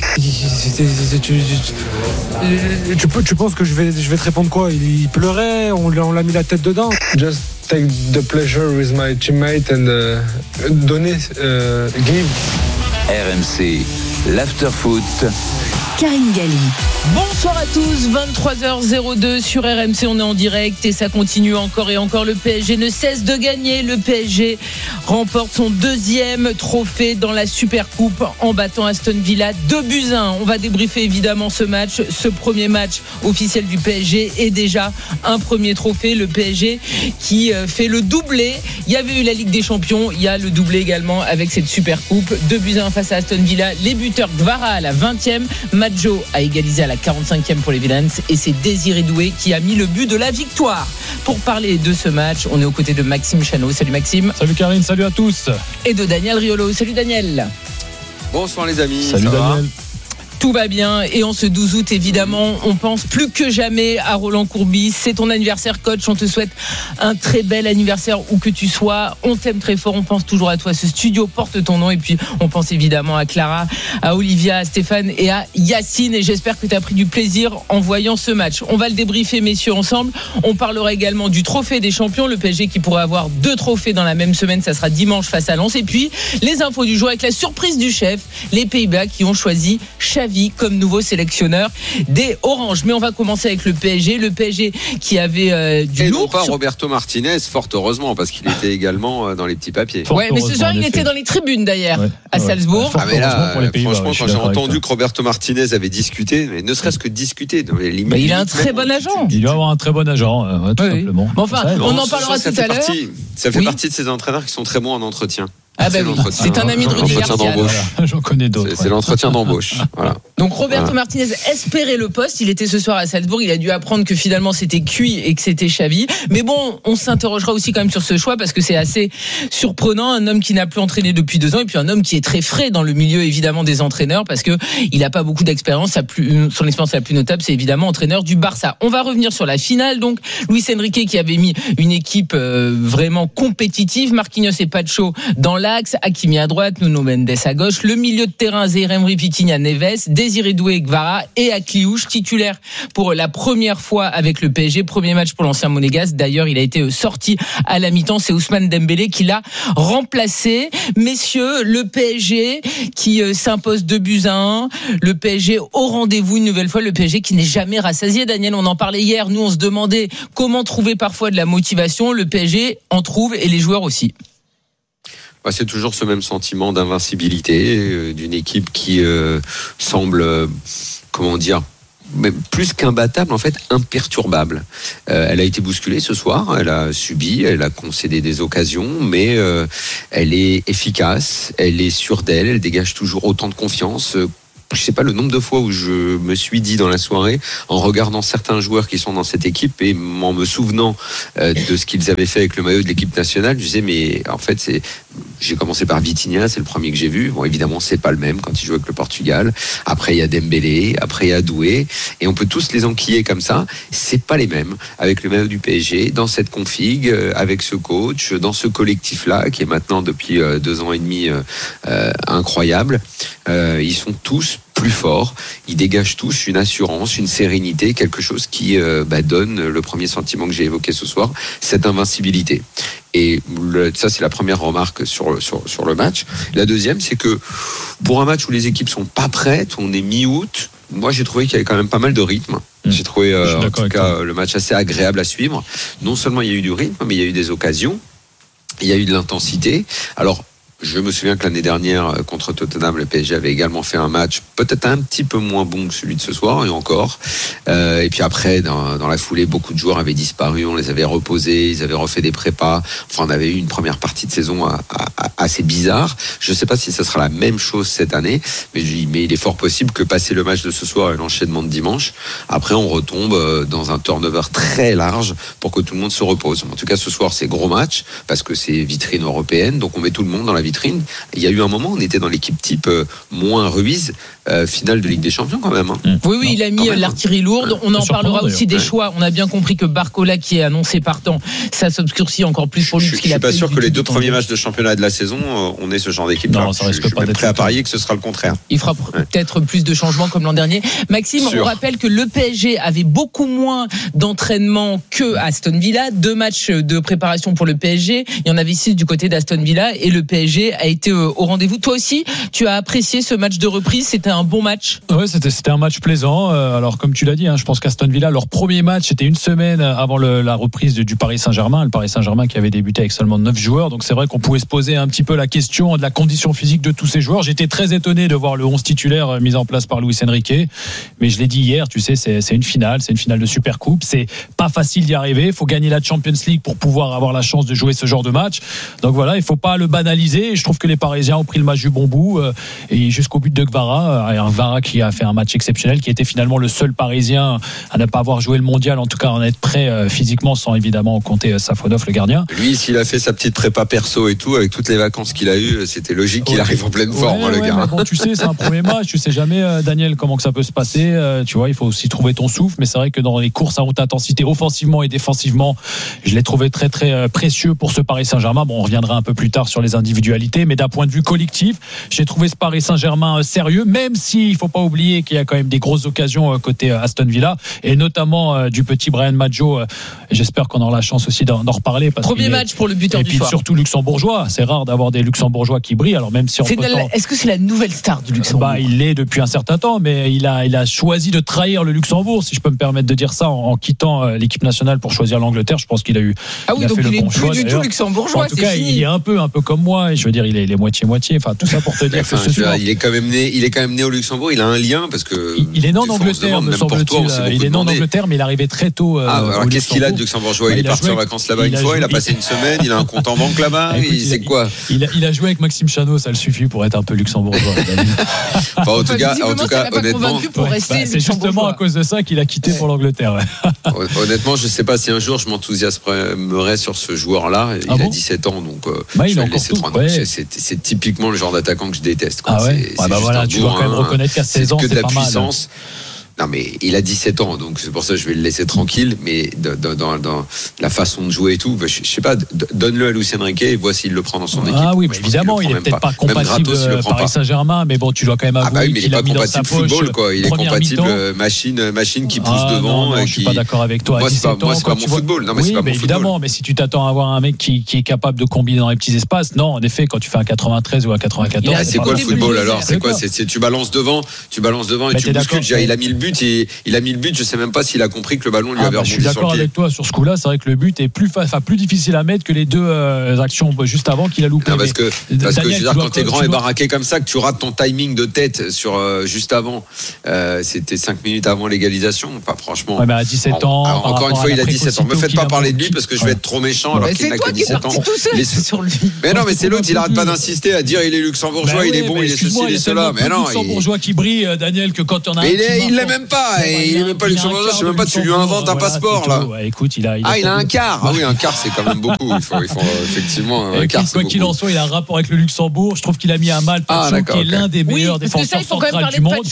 Tu penses que je vais te répondre quoi? Il pleurait, on l'a mis la tête dedans. Just take the pleasure with my teammate and donner, give. RMC, l'after-foot. Karine Galli. Bonsoir à tous, 23h02 sur RMC, on est en direct et ça continue encore et encore. Le PSG ne cesse de gagner. Le PSG remporte son 2e trophée dans la Supercoupe en battant Aston Villa 2-1. On va débriefer évidemment ce match, ce premier match officiel du PSG et déjà un premier trophée. Le PSG qui fait le doublé. Il y avait eu la Ligue des Champions, il y a le doublé également avec cette Supercoupe. 2-1 face à Aston Villa. Les buteurs Gvara à la 20e, Maggio a égalisé à la 45e pour les Villains et c'est Désiré Doué qui a mis le but de la victoire. Pour parler de ce match, on est aux côtés de Maxime Chanot. Salut Maxime. Salut Karine, salut à tous. Et de Daniel Riolo. Salut Daniel. Bonsoir les amis. Salut Daniel. Tout va bien et en ce 12 août évidemment on pense plus que jamais à Roland Courbis. C'est ton anniversaire coach, on te souhaite un très bel anniversaire où que tu sois. On t'aime très fort, on pense toujours à toi. Ce studio porte ton nom et puis on pense évidemment à Clara, à Olivia, à Stéphane et à Yacine et j'espère que tu as pris du plaisir en voyant ce match. On va le débriefer messieurs ensemble. On parlera également du trophée des champions, le PSG qui pourrait avoir 2 trophées dans la même semaine, ça sera dimanche face à Lens et puis les infos du jour avec la surprise du chef, les Pays-Bas qui ont choisi Xavi comme nouveau sélectionneur des Oranges. Mais on va commencer avec le PSG qui avait du et lourd. non pas Roberto Martinez, fort heureusement, parce qu'il était également dans les petits papiers. Ouais, mais ce soir il était dans les tribunes d'ailleurs à Salzbourg. Ah mais là, franchement, quand j'ai entendu que Roberto Martinez avait discuté, mais ne serait-ce que discuter, mais il a un très bon agent. Il doit avoir un très bon agent, tout simplement. Enfin, on en parlera tout à l'heure. Ça fait partie de ces entraîneurs qui sont très bons en entretien. Ah bah oui, c'est un ami de Rudy Garcia. J'en connais d'autres. C'est l'entretien d'embauche. Voilà. Donc Roberto Martinez espérait le poste. Il était ce soir à Salzbourg. Il a dû apprendre que finalement c'était cuit et que c'était Xavi. Mais bon, on s'interrogera aussi quand même sur ce choix parce que c'est assez surprenant. Un homme qui n'a plus entraîné depuis 2 ans et puis un homme qui est très frais dans le milieu évidemment des entraîneurs parce que il n'a pas beaucoup d'expérience. Son expérience la plus notable, c'est évidemment entraîneur du Barça. On va revenir sur la finale. Donc Luis Enrique qui avait mis une équipe vraiment compétitive. Marquinhos et Pacho dans l'axe, Hakimi à droite, Nuno Mendes à gauche, le milieu de terrain Zaïre Emery, Vitinha, Neves, Désiré Doué, Gvara et Akliouche titulaire pour la première fois avec le PSG. Premier match pour l'ancien monégasque. D'ailleurs, il a été sorti à la mi-temps. C'est Ousmane Dembélé qui l'a remplacé. Messieurs, le PSG qui s'impose 2-1. Le PSG au rendez-vous une nouvelle fois. Le PSG qui n'est jamais rassasié. Daniel, on en parlait hier. Nous, on se demandait comment trouver parfois de la motivation. Le PSG en trouve et les joueurs aussi. C'est toujours ce même sentiment d'invincibilité d'une équipe qui semble, mais plus qu'imbattable, en fait, imperturbable. Elle a été bousculée ce soir, elle a subi, elle a concédé des occasions, mais elle est efficace, elle est sûre d'elle, elle dégage toujours autant de confiance. Je sais pas le nombre de fois où je me suis dit dans la soirée, en regardant certains joueurs qui sont dans cette équipe et en me souvenant de ce qu'ils avaient fait avec le maillot de l'équipe nationale, je disais mais en fait j'ai commencé par Vitinha, c'est le premier que j'ai vu. Bon, évidemment, c'est pas le même quand il joue avec le Portugal. Après, il y a Dembélé, après il y a Doué, et on peut tous les enquiller comme ça. C'est pas les mêmes avec le maillot du PSG, dans cette config, avec ce coach, dans ce collectif-là qui est maintenant depuis 2 ans et demi incroyable. Ils sont tous plus forts, ils dégagent tous une assurance, une sérénité, quelque chose qui donne le premier sentiment que j'ai évoqué ce soir, cette invincibilité. Et ça, c'est la première remarque sur le match. La deuxième, c'est que pour un match où les équipes sont pas prêtes, on est mi-août, moi j'ai trouvé qu'il y avait quand même pas mal de rythme. J'ai trouvé en tout cas le match assez agréable à suivre. Non seulement il y a eu du rythme, mais il y a eu des occasions, il y a eu de l'intensité. Alors, je me souviens que l'année dernière, contre Tottenham, le PSG avait également fait un match peut-être un petit peu moins bon que celui de ce soir, et encore. Et puis après, dans la foulée, beaucoup de joueurs avaient disparu, on les avait reposés, ils avaient refait des prépas. Enfin, on avait eu une première partie de saison assez bizarre. Je ne sais pas si ce sera la même chose cette année, mais il est fort possible que passer le match de ce soir et l'enchaînement de dimanche, après on retombe dans un turnover très large pour que tout le monde se repose. En tout cas, ce soir, c'est gros match, parce que c'est vitrine européenne, donc on met tout le monde dans la vitrine. Il y a eu un moment, on était dans l'équipe type moins Ruiz, finale de Ligue des Champions quand même. Oui, il a mis l'artillerie lourde. On en parlera aussi des choix. On a bien compris que Barcola, qui est annoncé partant, ça s'obscurcit encore plus pour lui. Je suis pas sûr que les 2 premiers matchs de championnat de la saison, on ait ce genre d'équipe. Non, ça risque pas d'être prêt à parier que ce sera le contraire. Il fera peut-être plus de changements comme l'an dernier. Maxime, on rappelle que le PSG avait beaucoup moins d'entraînement que Aston Villa. 2 matchs de préparation pour le PSG. Il y en avait 6 du côté d'Aston Villa et le PSG a été au rendez-vous. Toi aussi, tu as apprécié ce match de reprise. C'était un bon match. Oui, c'était un match plaisant. Alors, comme tu l'as dit, je pense qu'Aston Villa, leur premier match, c'était une semaine avant la reprise du Paris Saint-Germain. Le Paris Saint-Germain qui avait débuté avec seulement 9 joueurs. Donc, c'est vrai qu'on pouvait se poser un petit peu la question de la condition physique de tous ces joueurs. J'étais très étonné de voir le 11 titulaire mis en place par Luis Enrique. Mais je l'ai dit hier, tu sais, c'est une finale. C'est une finale de Supercoupe. C'est pas facile d'y arriver. Il faut gagner la Champions League pour pouvoir avoir la chance de jouer ce genre de match. Donc voilà, il faut pas le banaliser. Et je trouve que les Parisiens ont pris le match du bon bout et jusqu'au but de Gvara, un Gvara qui a fait un match exceptionnel, qui était finalement le seul Parisien à ne pas avoir joué le mondial, en tout cas en être prêt physiquement, sans évidemment compter Safonov, le gardien. Lui, s'il a fait sa petite prépa perso et tout, avec toutes les vacances qu'il a eues, c'était logique qu'il arrive en pleine forme, le gars. Bon, tu sais, c'est un premier match, tu sais jamais, Daniel, comment que ça peut se passer. Tu vois, il faut aussi trouver ton souffle, mais c'est vrai que dans les courses à haute intensité, offensivement et défensivement, je l'ai trouvé très très précieux pour ce Paris Saint-Germain. Bon, on reviendra un peu plus tard sur les individualités, mais d'un point de vue collectif, j'ai trouvé ce Paris Saint-Germain sérieux, même s'il ne faut pas oublier qu'il y a quand même des grosses occasions côté Aston Villa, et notamment du petit Bryan Maggio. J'espère qu'on aura la chance aussi d'en reparler. Premier match pour le buteur du soir. Et puis surtout luxembourgeois. C'est rare d'avoir des luxembourgeois qui brillent. Alors même si est-ce que c'est la nouvelle star du Luxembourg? Il l'est depuis un certain temps, mais il a choisi de trahir le Luxembourg, si je peux me permettre de dire ça, en quittant l'équipe nationale pour choisir l'Angleterre. Je pense qu'il a eu. Donc il est plus du tout luxembourgeois. En tout cas, il est un peu comme moi. Et je veux dire, il est moitié-moitié. Enfin, tout ça pour te dire que ce joueur. Il est quand même né au Luxembourg. Il a un lien parce que. Il est né en Angleterre, me semble-t-il. Il est né en Angleterre, mais il est arrivé très tôt. Alors qu'est-ce qu'il a de luxembourgeois? Il est parti en vacances là-bas une fois. Il a passé une semaine. Il a un compte en banque là-bas. C'est quoi? Il a joué avec Maxime Chanot. Ça le suffit pour être un peu luxembourgeois. Enfin, en tout cas, honnêtement, c'est justement à cause de ça qu'il a quitté pour l'Angleterre. Honnêtement, je sais pas si un jour je m'enthousiasmerais sur ce joueur-là. Il a 17 ans, donc je vais le laisser tranquille. C'est typiquement le genre d'attaquant que je déteste. Tu dois quand même reconnaître qu'à 16 ans, c'est que de la pas mal. Puissance. Non, mais il a 17 ans, donc c'est pour ça que je vais le laisser tranquille. Mais dans la façon de jouer et tout, je sais pas, donne-le à Lucien Riquet et vois s'il le prend dans son équipe. Ah oui, évidemment, il est peut-être pas compatible Paris Saint-Germain, mais bon, tu dois quand même avouer mais il est pas compatible football, quoi. Il est compatible machine qui pousse devant. Non, je suis pas d'accord avec toi. Moi, c'est pas mon football. Non, mais c'est pas mon football. Évidemment, mais si tu t'attends à avoir un mec qui est capable de combiner dans les petits espaces, non, en effet, quand tu fais un 93 ou un 94. C'est quoi le football alors? C'est quoi? C'est tu balances devant et tu bouscules. Il a mis le but et je sais même pas s'il a compris que le ballon lui avait rebondi sur le pied. Je suis d'accord avec toi sur ce coup-là. C'est vrai que le but est plus difficile à mettre que les deux actions juste avant qu'il a loupé. Parce que je veux dire, quand t'es grand et baraqué comme ça, que tu rates ton timing de tête sur juste avant, c'était 5 minutes avant l'égalisation. Enfin, franchement. Ouais, mais à 17 ans. Encore une fois, il a 17 ans. Me faites pas parler de lui parce que je vais être trop méchant alors qu'il n'a que 17 ans. Mais non, mais c'est l'autre, il arrête pas d'insister à dire il est luxembourgeois, il est bon, il est ceci, il est cela. Mais non. Luxembourgeois qui brille, Daniel, que quand on a. Il l'est même pas. Il est même pas luxembourgeois. Je sais même pas, tu lui inventes un passeport là. Écoute, il a un quart. Ah oui, un quart, c'est quand même beaucoup. Il faut effectivement un quart. Quoi qu'il en soit, il a un rapport avec le Luxembourg. Je trouve qu'il a mis à mal Pacho, qui est l'un des meilleurs défenseurs centrales du monde.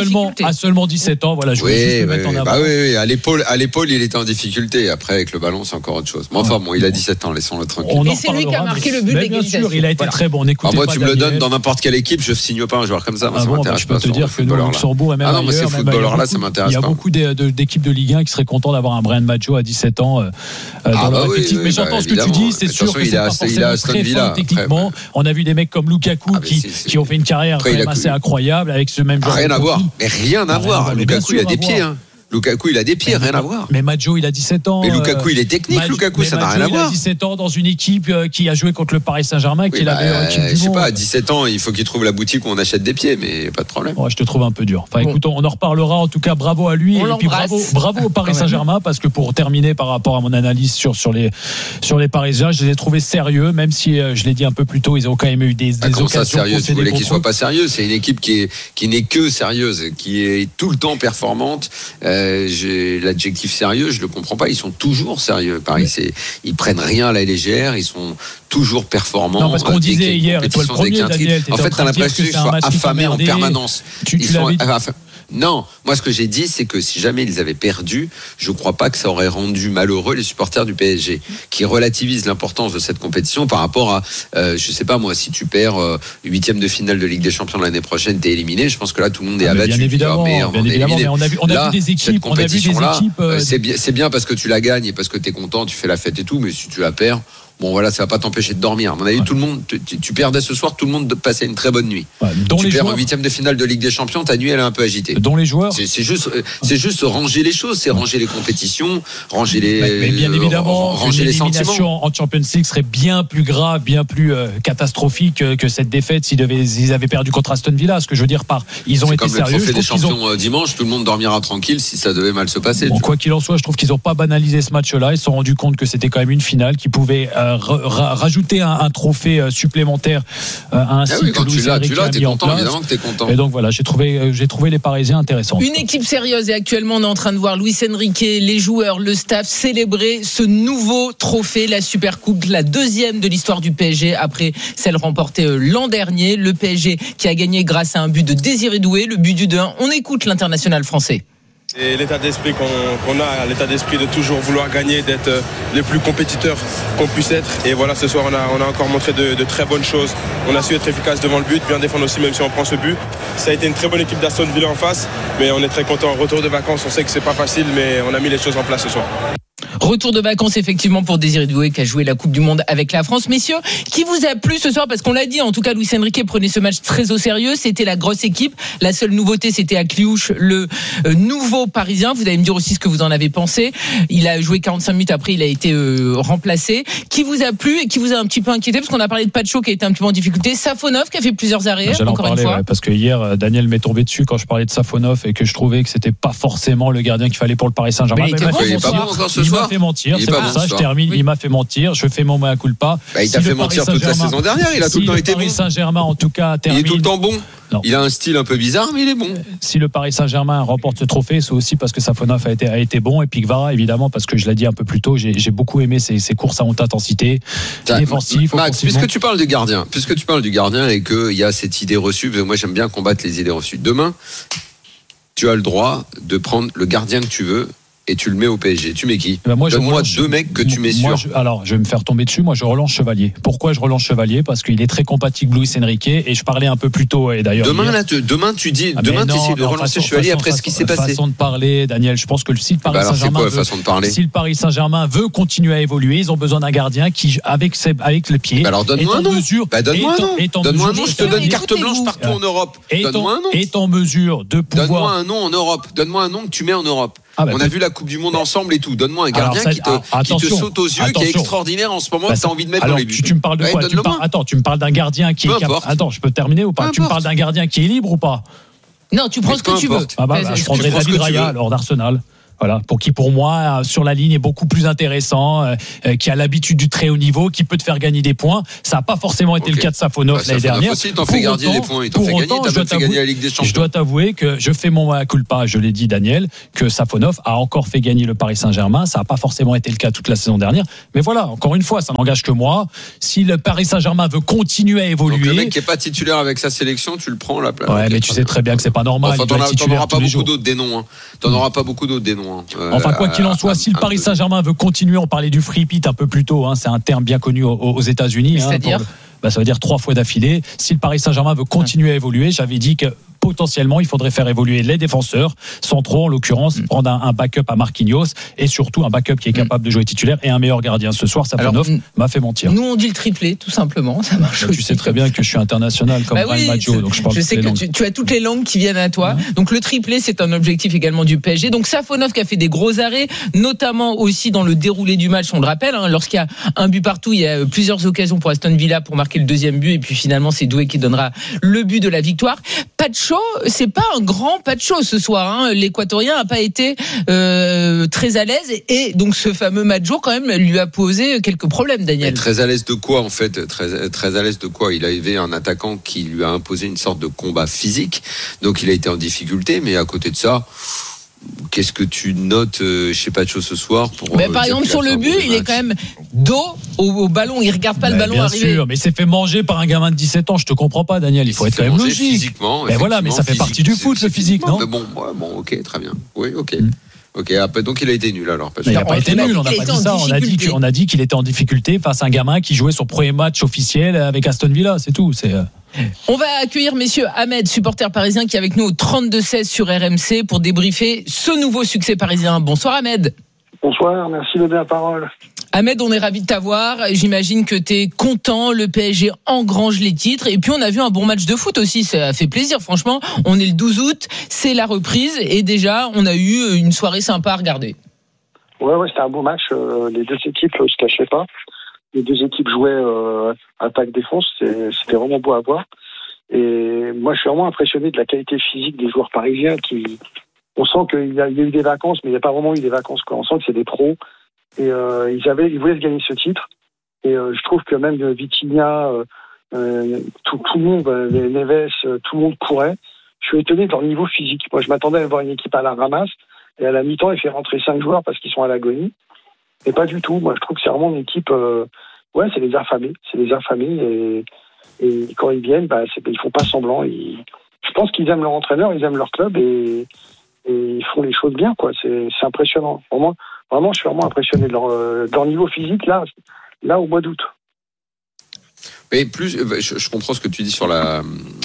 À seulement 17 ans. Voilà, je voulais juste le mettre en avant. Oui, à l'épaule, il était en difficulté. Après, avec le ballon, c'est encore autre chose. Mais enfin, bon, il a 17 ans, laissons-le tranquille. Et c'est lui qui a marqué le but d'égalisation. Bien sûr, il a été très bon. Moi, tu me le donnes dans n'importe quelle équipe, je signe pas un joueur comme ça. Ça m'intéresse pas. Je peux te dire que le Luxembourg est même ailleurs. Ah non, mais ces footballeurs-là, ça m'intéresse pas. Il y a beaucoup d'équipes de Ligue 1 qui seraient contents d'avoir un Brian Maggio à 17 ans dans leur effectif. Mais j'entends ce que tu dis, c'est sûr que c'est pas forcément très fort techniquement. On a vu des mecs comme Lukaku qui ont fait une carrière quand même assez incroyable avec ce même genre. Rien à voir. Mais rien à voir. Lukaku, il a des pieds. Lukaku, il a des pieds, rien à voir. Mais Maggio, il a 17 ans. Mais Lukaku, il est technique. Lukaku, ça n'a rien à voir. Il a 17 ans dans une équipe qui a joué contre le Paris Saint-Germain, qui est la meilleure équipe du monde. Je sais pas, à 17 ans, il faut qu'il trouve la boutique où on achète des pieds, mais pas de problème. Je te trouve un peu dur. Enfin, écoute, on en reparlera. En tout cas, bravo à lui. Et puis bravo au Paris Saint-Germain, parce que pour terminer par rapport à mon analyse sur les Parisiens, je les ai trouvés sérieux, même si je l'ai dit un peu plus tôt, ils ont quand même eu des occasions. Ça, sérieux, tu voulais qu'ils soient pas sérieux. C'est une équipe qui n'est que sérieuse, qui est tout le temps performante. L'adjectif sérieux, je le comprends pas. Ils sont toujours sérieux. Paris, ils prennent rien à la légère. Ils sont toujours performants. Non, parce qu'on disait hier, et toi le premier, Daniel, en fait, t'as l'impression qu'ils soient affamés en permanence. Non, moi ce que j'ai dit, c'est que si jamais ils avaient perdu, je crois pas que ça aurait rendu malheureux les supporters du PSG, qui relativisent l'importance de cette compétition par rapport à, je sais pas moi, si tu perds 8e de finale de Ligue des Champions l'année prochaine, t'es éliminé. Je pense que là tout le monde est abattu. Bien évidemment, mais on a vu des équipes. C'est bien parce que tu la gagnes et parce que t'es content, tu fais la fête et tout, mais si tu la perds. Bon voilà, ça va pas t'empêcher de dormir. À mon avis, tout le monde, tu perdais ce soir, tout le monde passait une très bonne nuit. Tu perds en 8e de finale de Ligue des Champions, ta nuit elle est un peu agitée. Dont les joueurs. C'est juste ranger les choses, c'est ranger les compétitions, ranger les. Mais bien évidemment, ranger les sentiments. En Champions League serait bien plus grave, bien plus catastrophique que cette défaite s'ils avaient perdu contre Aston Villa. Ce que je veux dire ils ont été comme sérieux. Le trophée des champions dimanche, tout le monde dormira tranquille si ça devait mal se passer. Bon, quoi qu'il en soit, je trouve qu'ils n'ont pas banalisé ce match-là. Ils se sont rendus compte que c'était quand même une finale qui pouvait rajouter un trophée supplémentaire à un cycle quand tu l'as, t'es content, évidemment que t'es content. Et donc voilà, j'ai trouvé les Parisiens intéressants. Une équipe sérieuse, et actuellement on est en train de voir Luis Enrique, les joueurs, le staff célébrer ce nouveau trophée, la Supercoupe, la deuxième de l'histoire du PSG après celle remportée l'an dernier. Le PSG qui a gagné grâce à un but de Désiré Doué, le but du 2-1. On écoute l'international français. C'est l'état d'esprit qu'on a, l'état d'esprit de toujours vouloir gagner, d'être les plus compétiteurs qu'on puisse être. Et voilà, ce soir, on a encore montré de très bonnes choses. On a su être efficace devant le but, bien défendre aussi, même si on prend ce but. Ça a été une très bonne équipe d'Aston Villa en face, mais on est très content. Retour de vacances, on sait que c'est pas facile, mais on a mis les choses en place ce soir. Retour de vacances effectivement pour Désiré Doué qui a joué la Coupe du Monde avec la France. Messieurs, qui vous a plu ce soir? Parce qu'on l'a dit, en tout cas Luis Enrique prenait ce match très au sérieux. C'était la grosse équipe. La seule nouveauté, c'était Akliouche, le nouveau Parisien. Vous allez me dire aussi ce que vous en avez pensé. Il a joué 45 minutes, après il a été remplacé. Qui vous a plu et qui vous a un petit peu inquiété? Parce qu'on a parlé de Pacho qui a été un petit peu en difficulté. Safonov qui a fait plusieurs arrêts. J'allais encore en parler, une fois. ouais, parce que hier Daniel m'est tombé dessus quand je parlais de Safonov et que je trouvais que c'était pas forcément le gardien qu'il fallait pour le Paris Saint-Germain. Mais il m'a fait mentir. C'est pour ça, je termine. Il m'a fait mentir. Je fais mon mea culpa. Il t'a fait mentir toute la saison dernière. Il a tout le temps été bon. Le Paris Saint-Germain, en tout cas, termine. Il est tout le temps bon. Non. Il a un style un peu bizarre, mais il est bon. Si le Paris Saint-Germain remporte ce trophée, c'est aussi parce que Safonov a été bon. Et puis Kvara, évidemment, parce que je l'ai dit un peu plus tôt, j'ai beaucoup aimé ses courses à haute intensité, défensif. Max, puisque tu parles du gardien et qu'il y a cette idée reçue, moi j'aime bien combattre les idées reçues. Demain, tu as le droit de prendre le gardien que tu veux et tu le mets au PSG. Tu mets qui? Donne-moi deux mecs que tu mets sûr. Alors, je vais me faire tomber dessus. Moi, je relance Chevalier. Pourquoi je relance Chevalier? Parce qu'il est très compatible Luis Enrique. Et je parlais un peu plus tôt. Et d'ailleurs, demain, tu dis, demain, tu essaies de relancer Chevalier après ce qui s'est passé. Façon de parler, Daniel. Je pense que si le Paris Saint-Germain veut continuer à évoluer, ils ont besoin d'un gardien qui, avec le pied. Alors, donne-moi un nom. Donne-moi un nom. Donne-moi un nom. Je te donne carte blanche partout en Europe. Donne-moi un nom. Est en mesure de pouvoir. Donne-moi un nom en Europe. Donne-moi un nom que tu mets en Europe. On a vu la Coupe du Monde ensemble et tout. Donne-moi un gardien qui te saute aux yeux, qui est extraordinaire en ce moment, que tu as envie de mettre dans les buts. Tu me parles de quoi? Tu me parles d'un gardien qui est capable. Attends, je peux terminer ou pas? Tu me parles d'un gardien qui est libre ou pas? Non, tu prends ce que tu veux. Je prendrais David Raya alors d'Arsenal. Voilà, pour moi sur la ligne est beaucoup plus intéressant, qui a l'habitude du très haut niveau, qui peut te faire gagner des points. Ça n'a pas forcément été le cas de Safonov l'année dernière. Aussi, il t'en fait gagner des points, il t'en fait gagner, t'as même fait gagner la Ligue des Champions. Je dois t'avouer que je fais mon mea culpa, je l'ai dit Daniel, que Safonov a encore fait gagner le Paris Saint-Germain. Ça n'a pas forcément été le cas toute la saison dernière, mais voilà, encore une fois, ça n'engage que moi. Si le Paris Saint-Germain veut continuer à évoluer, donc le mec qui est pas titulaire avec sa sélection, tu le prends là. Ouais, mais tu sais très bien que c'est pas normal. Enfin, t'en auras pas beaucoup d'autres des noms. T'en auras pas beaucoup d'autres des noms. Enfin, quoi qu'il en soit, si le Paris Saint-Germain veut continuer, on parlait du free hit un peu plus tôt, c'est un terme bien connu aux États-Unis. C'est-à-dire ça veut dire 3 fois d'affilée. Si le Paris Saint-Germain veut continuer à évoluer, j'avais dit que potentiellement, il faudrait faire évoluer les défenseurs centraux, en l'occurrence, prendre un backup à Marquinhos et surtout un backup qui est capable de jouer titulaire et un meilleur gardien. Ce soir, Safonov m'a fait mentir. Nous, on dit le triplé, tout simplement. Ça marche. Tu sais très bien que je suis international comme Brian Maggio, donc je parle. Je sais que tu as toutes les langues qui viennent à toi. Donc le triplé, c'est un objectif également du PSG. Donc Safonov qui a fait des gros arrêts, notamment aussi dans le déroulé du match. On le rappelle, lorsqu'il y a un but partout, il y a plusieurs occasions pour Aston Villa pour marquer le deuxième but et puis finalement c'est Doué qui donnera le but de la victoire. Pacho, c'est pas un grand Pacho ce soir. L'Équatorien n'a pas été très à l'aise et donc ce fameux Maggio quand même lui a posé quelques problèmes, Daniel. Mais très à l'aise de quoi en fait? Très à l'aise de quoi? Il avait un attaquant qui lui a imposé une sorte de combat physique, donc il a été en difficulté. Mais à côté de ça, qu'est-ce que tu notes chez Pacho ce soir pour par exemple sur le but, il est quand même dos au ballon, il regarde pas le ballon arriver. Bien sûr, mais c'est fait manger par un gamin de 17 ans, je te comprends pas Daniel, il faut être quand même logique. Physiquement, mais voilà, mais ça fait partie du foot le physique, non? Mais bon, OK, très bien. Oui, OK. Ok, après, donc il a été nul alors. Il n'a pas été nul, on n'a pas dit ça. On a dit qu'il était en difficulté face à un gamin qui jouait son premier match officiel avec Aston Villa, c'est tout. On va accueillir messieurs Ahmed, supporter parisien, qui est avec nous au 32-16 sur RMC pour débriefer ce nouveau succès parisien. Bonsoir Ahmed. Bonsoir, merci de donner la parole. Ahmed, on est ravis de t'avoir. J'imagine que tu es content, le PSG engrange les titres. Et puis on a vu un bon match de foot aussi, ça a fait plaisir franchement. On est le 12 août, c'est la reprise et déjà on a eu une soirée sympa à regarder. Ouais, c'était un beau match. Les deux équipes ne se cachaient pas. Les deux équipes jouaient attaque-défense, c'était vraiment beau à voir. Et moi je suis vraiment impressionné de la qualité physique des joueurs parisiens on sent qu'il y a eu des vacances, mais il n'y a pas vraiment eu des vacances, quoi. On sent que c'est des pros. Et ils voulaient se gagner ce titre. Et je trouve que même Vitinha, tout le monde, Neves, tout le monde courait. Je suis étonné de leur niveau physique. Moi, je m'attendais à voir une équipe à la ramasse. Et à la mi-temps, il fait rentrer 5 joueurs parce qu'ils sont à l'agonie. Et pas du tout. Moi, je trouve que c'est vraiment une équipe... c'est des affamés. C'est des affamés. Et quand ils viennent, ils font pas semblant. Je pense qu'ils aiment leur entraîneur, ils aiment leur club et ils font les choses bien, quoi. C'est impressionnant. Vraiment, je suis vraiment impressionné de leur niveau physique là au mois d'août. Mais je comprends ce que tu dis sur la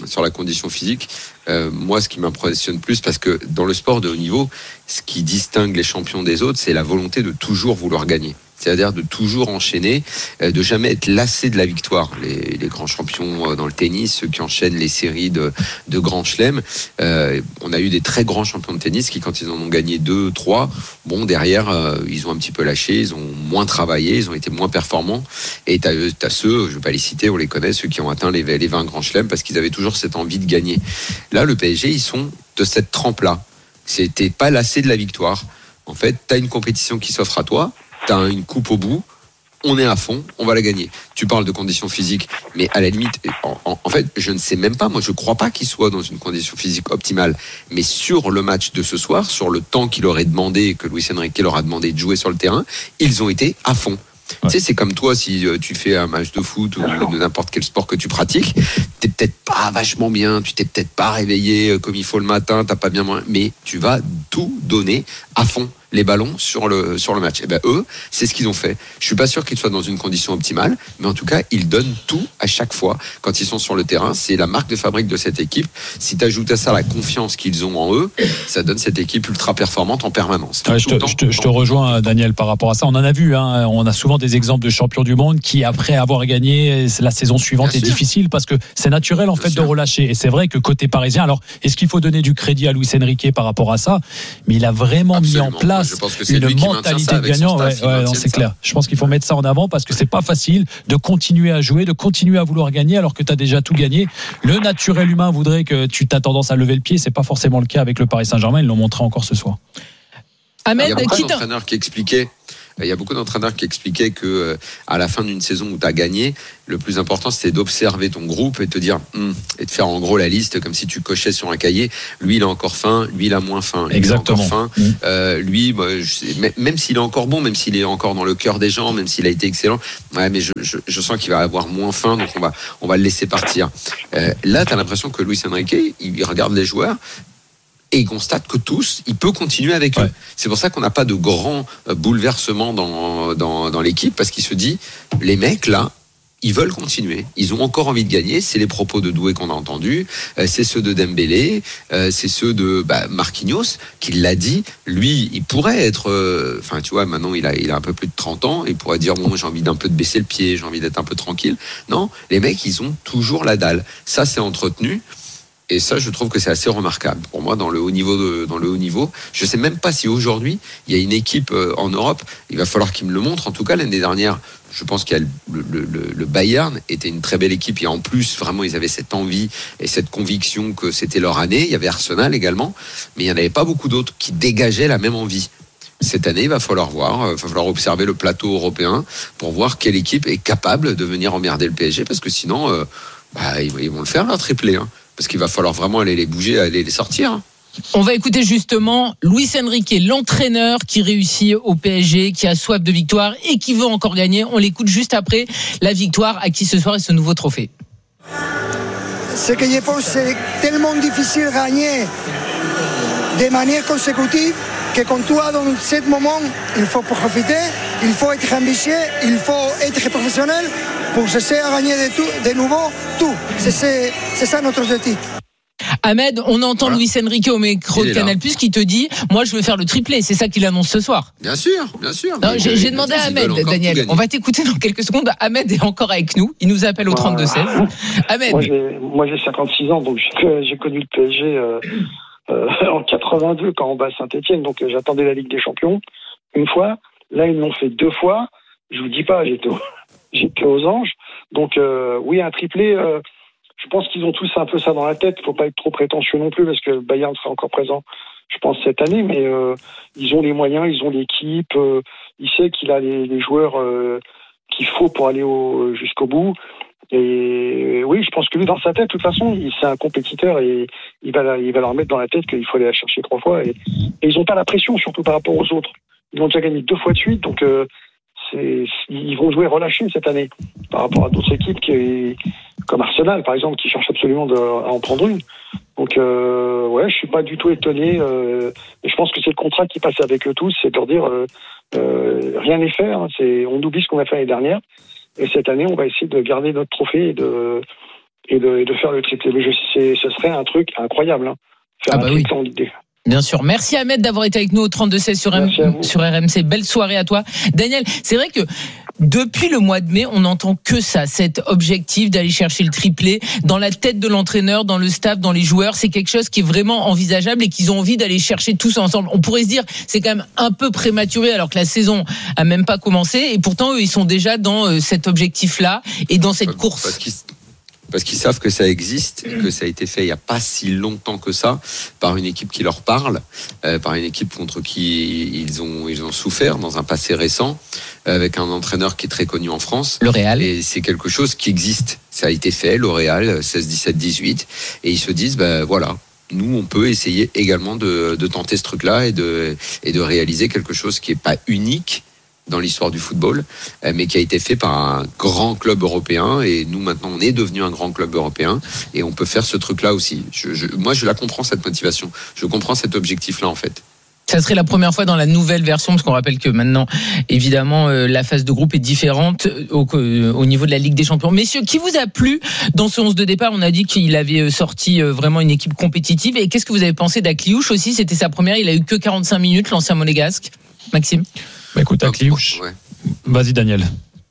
la condition physique. Moi, ce qui m'impressionne plus, parce que dans le sport de haut niveau, ce qui distingue les champions des autres, c'est la volonté de toujours vouloir gagner. C'est-à-dire de toujours enchaîner, de jamais être lassé de la victoire. Les grands champions dans le tennis, ceux qui enchaînent les séries de grands chelems, on a eu des très grands champions de tennis qui, quand ils en ont gagné 2, 3, bon, derrière, ils ont un petit peu lâché, ils ont moins travaillé, ils ont été moins performants. Et t'as ceux, je ne vais pas les citer, on les connaît, ceux qui ont atteint les 20 grands chelems parce qu'ils avaient toujours cette envie de gagner. Là, le PSG, ils sont de cette trempe-là. T'es pas lassé de la victoire. En fait, t'as une compétition qui s'offre à toi, t'as une coupe au bout, on est à fond, on va la gagner. Tu parles de conditions physiques, mais à la limite, en fait, je ne sais même pas, moi je crois pas qu'ils soient dans une condition physique optimale, mais sur le match de ce soir, sur le temps qu'il aurait demandé, que Luis Enrique leur a demandé de jouer sur le terrain, ils ont été à fond. Ouais. Tu sais, c'est comme toi, si tu fais un match de foot ou de n'importe quel sport que tu pratiques, t'es peut-être pas vachement bien, tu t'es peut-être pas réveillé comme il faut le matin, t'as pas bien mangé, mais tu vas tout donner à fond. Les ballons sur le match. Et ben eux, c'est ce qu'ils ont fait. Je suis pas sûr qu'ils soient dans une condition optimale, mais en tout cas, ils donnent tout à chaque fois quand ils sont sur le terrain. C'est la marque de fabrique de cette équipe. Si tu ajoutes à ça la confiance qu'ils ont en eux, ça donne cette équipe ultra performante en permanence. Ouais, je te rejoins, Daniel, par rapport à ça. On en a vu, hein, on a souvent des exemples de champions du monde qui, après avoir gagné, la saison suivante est difficile parce que c'est naturel en fait de relâcher. Et c'est vrai que côté parisien, alors est-ce qu'il faut donner du crédit à Luis Enrique par rapport à ça? Mais il a vraiment mis en place une mentalité de gagnant. Non, c'est clair. Je pense qu'il faut mettre ça en avant parce que c'est pas facile de continuer à jouer, de continuer à vouloir gagner alors que tu as déjà tout gagné. Le naturel humain voudrait que tu t'as tendance à lever le pied. C'est pas forcément le cas avec le Paris Saint-Germain. Ils l'ont montré encore ce soir. Ahmed, il y a beaucoup d'entraîneurs qui expliquaient. Il y a beaucoup d'entraîneurs qui expliquaient que à la fin d'une saison où tu as gagné, le plus important c'était d'observer ton groupe et de te dire et de faire en gros la liste comme si tu cochais sur un cahier. Lui il a encore faim, lui il a moins faim. Lui, exactement. Il a encore faim. Lui, même s'il est encore bon, même s'il est encore dans le cœur des gens, même s'il a été excellent, ouais, mais je sens qu'il va avoir moins faim, donc on va le laisser partir. Là, tu as l'impression que Luis Enrique, il regarde les joueurs. Et il constate que tous, il peut continuer avec eux. C'est pour ça qu'on n'a pas de grands bouleversements dans l'équipe, parce qu'il se dit, les mecs là, ils veulent continuer. Ils ont encore envie de gagner. C'est les propos de Doué qu'on a entendus, c'est ceux de Dembélé, c'est ceux de Marquinhos qui l'a dit. Lui, il pourrait être, enfin tu vois, maintenant il a un peu plus de 30 ans, il pourrait dire bon, j'ai envie d'un peu de baisser le pied, j'ai envie d'être un peu tranquille. Non, les mecs, ils ont toujours la dalle. Ça, c'est entretenu. Et ça, je trouve que c'est assez remarquable. Pour moi, dans le haut niveau, je sais même pas si aujourd'hui il y a une équipe en Europe. Il va falloir qu'ils me le montrent. En tout cas, l'année dernière, je pense qu'il y a le Bayern était une très belle équipe. Et en plus, vraiment, ils avaient cette envie et cette conviction que c'était leur année. Il y avait Arsenal également, mais il y en avait pas beaucoup d'autres qui dégageaient la même envie. Cette année, il va falloir voir, il va falloir observer le plateau européen pour voir quelle équipe est capable de venir emmerder le PSG, parce que sinon, ils vont le faire leur triplé. Hein. Parce qu'il va falloir vraiment aller les bouger, aller les sortir. On va écouter justement Luis Enrique, l'entraîneur qui réussit au PSG, qui a soif de victoire et qui veut encore gagner. On l'écoute juste après la victoire acquise ce soir et ce nouveau trophée. Ce que je pense, c'est tellement difficile de gagner de manière consécutive que quand tu es dans ce moment, il faut profiter, il faut être ambitieux, il faut être professionnel pour essayer de gagner de nouveau tout. C'est ça notre objectif. Ahmed, on entend Luis Enrique au micro de Canal+, qui te dit moi je veux faire le triplé, c'est ça qu'il annonce ce soir. Bien sûr. Non, j'ai demandé à Ahmed, Daniel, on va t'écouter dans quelques secondes. Ahmed est encore avec nous, il nous appelle au 32-16. Ahmed. Moi j'ai 56 ans, donc j'ai connu le PSG en 82 quand on bat Saint-Etienne, donc j'attendais la Ligue des Champions une fois. Là ils l'ont fait 2 fois. Je vous dis pas, j'étais aux anges. Donc oui, un triplé. Je pense qu'ils ont tous un peu ça dans la tête. Il ne faut pas être trop prétentieux non plus parce que Bayern sera encore présent, je pense, cette année. Mais ils ont les moyens, ils ont l'équipe. Il sait qu'il a les joueurs qu'il faut pour aller jusqu'au bout. Et oui, je pense que lui, dans sa tête, de toute façon, c'est un compétiteur et il va leur mettre dans la tête qu'il faut aller la chercher 3 fois. Et ils n'ont pas la pression, surtout par rapport aux autres. Ils ont déjà gagné 2 fois de suite, donc ils vont jouer relâchés cette année par rapport à d'autres équipes comme Arsenal par exemple qui cherchent absolument à en prendre une. Donc je suis pas du tout étonné. Et je pense que c'est le contrat qui passe avec eux tous, c'est de leur dire rien n'est fait. Hein, on oublie ce qu'on a fait l'année dernière et cette année on va essayer de garder notre trophée et et de faire le triplé. Mais ce serait un truc incroyable, hein. Faire un triplé en Ligue des. Bien sûr. Merci Ahmed d'avoir été avec nous au 32-16 sur RMC. Belle soirée à toi. Daniel, c'est vrai que depuis le mois de mai, on n'entend que ça, cet objectif d'aller chercher le triplé dans la tête de l'entraîneur, dans le staff, dans les joueurs. C'est quelque chose qui est vraiment envisageable et qu'ils ont envie d'aller chercher tous ensemble. On pourrait se dire, c'est quand même un peu prématuré alors que la saison a même pas commencé et pourtant eux, ils sont déjà dans cet objectif-là et dans cette course. Parce qu'ils savent que ça existe, que ça a été fait il n'y a pas si longtemps que ça, par une équipe qui leur parle, par une équipe contre qui ils ont souffert dans un passé récent, avec un entraîneur qui est très connu en France. Le Real. Et c'est quelque chose qui existe. Ça a été fait, le Real, 16, 17, 18. Et ils se disent, voilà, nous, on peut essayer également de tenter ce truc-là et de réaliser quelque chose qui n'est pas unique dans l'histoire du football, mais qui a été fait par un grand club européen, et nous maintenant on est devenu un grand club européen et on peut faire ce truc-là aussi. Moi je la comprends, cette motivation, je comprends cet objectif-là en fait. Ça serait la première fois dans la nouvelle version, parce qu'on rappelle que maintenant, évidemment, la phase de groupe est différente au niveau de la Ligue des Champions. Messieurs, qui vous a plu dans ce 11 de départ? On a dit qu'il avait sorti vraiment une équipe compétitive. Et qu'est-ce que vous avez pensé d'Akliouche aussi? C'était sa première, il a eu que 45 minutes, l'ancien monégasque. Maxime? Écoute, Akliouche. Vas-y, Daniel.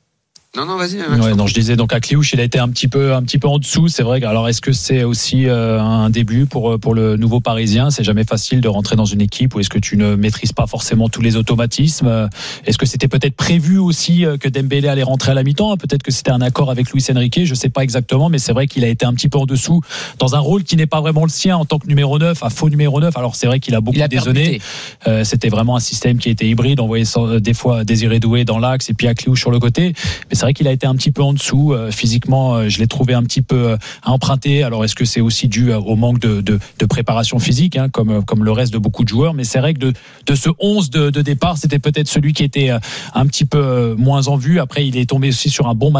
Non, vas-y. Non, je disais donc Akliouche, il a été un petit peu en dessous. C'est vrai. Alors, est-ce que c'est aussi un début pour le nouveau Parisien? C'est jamais facile de rentrer dans une équipe où est-ce que tu ne maîtrises pas forcément tous les automatismes. Est-ce que c'était peut-être prévu aussi que Dembélé allait rentrer à la mi-temps? Peut-être que c'était un accord avec Luis Enrique. Je sais pas exactement, mais c'est vrai qu'il a été un petit peu en dessous dans un rôle qui n'est pas vraiment le sien en tant que numéro 9, un faux numéro 9. Alors, c'est vrai qu'il a beaucoup dézonné. C'était vraiment un système qui était hybride. On voyait des fois Désiré Doué dans l'axe et puis Akliouche sur le côté. Mais c'est vrai qu'il a été un petit peu en dessous. Physiquement, je l'ai trouvé un petit peu emprunté. Alors, est-ce que c'est aussi dû au manque de préparation physique, comme le reste de beaucoup de joueurs? Mais c'est vrai que de ce 11 de départ, c'était peut-être celui qui était un petit peu moins en vue. Après, il est tombé aussi sur un bon match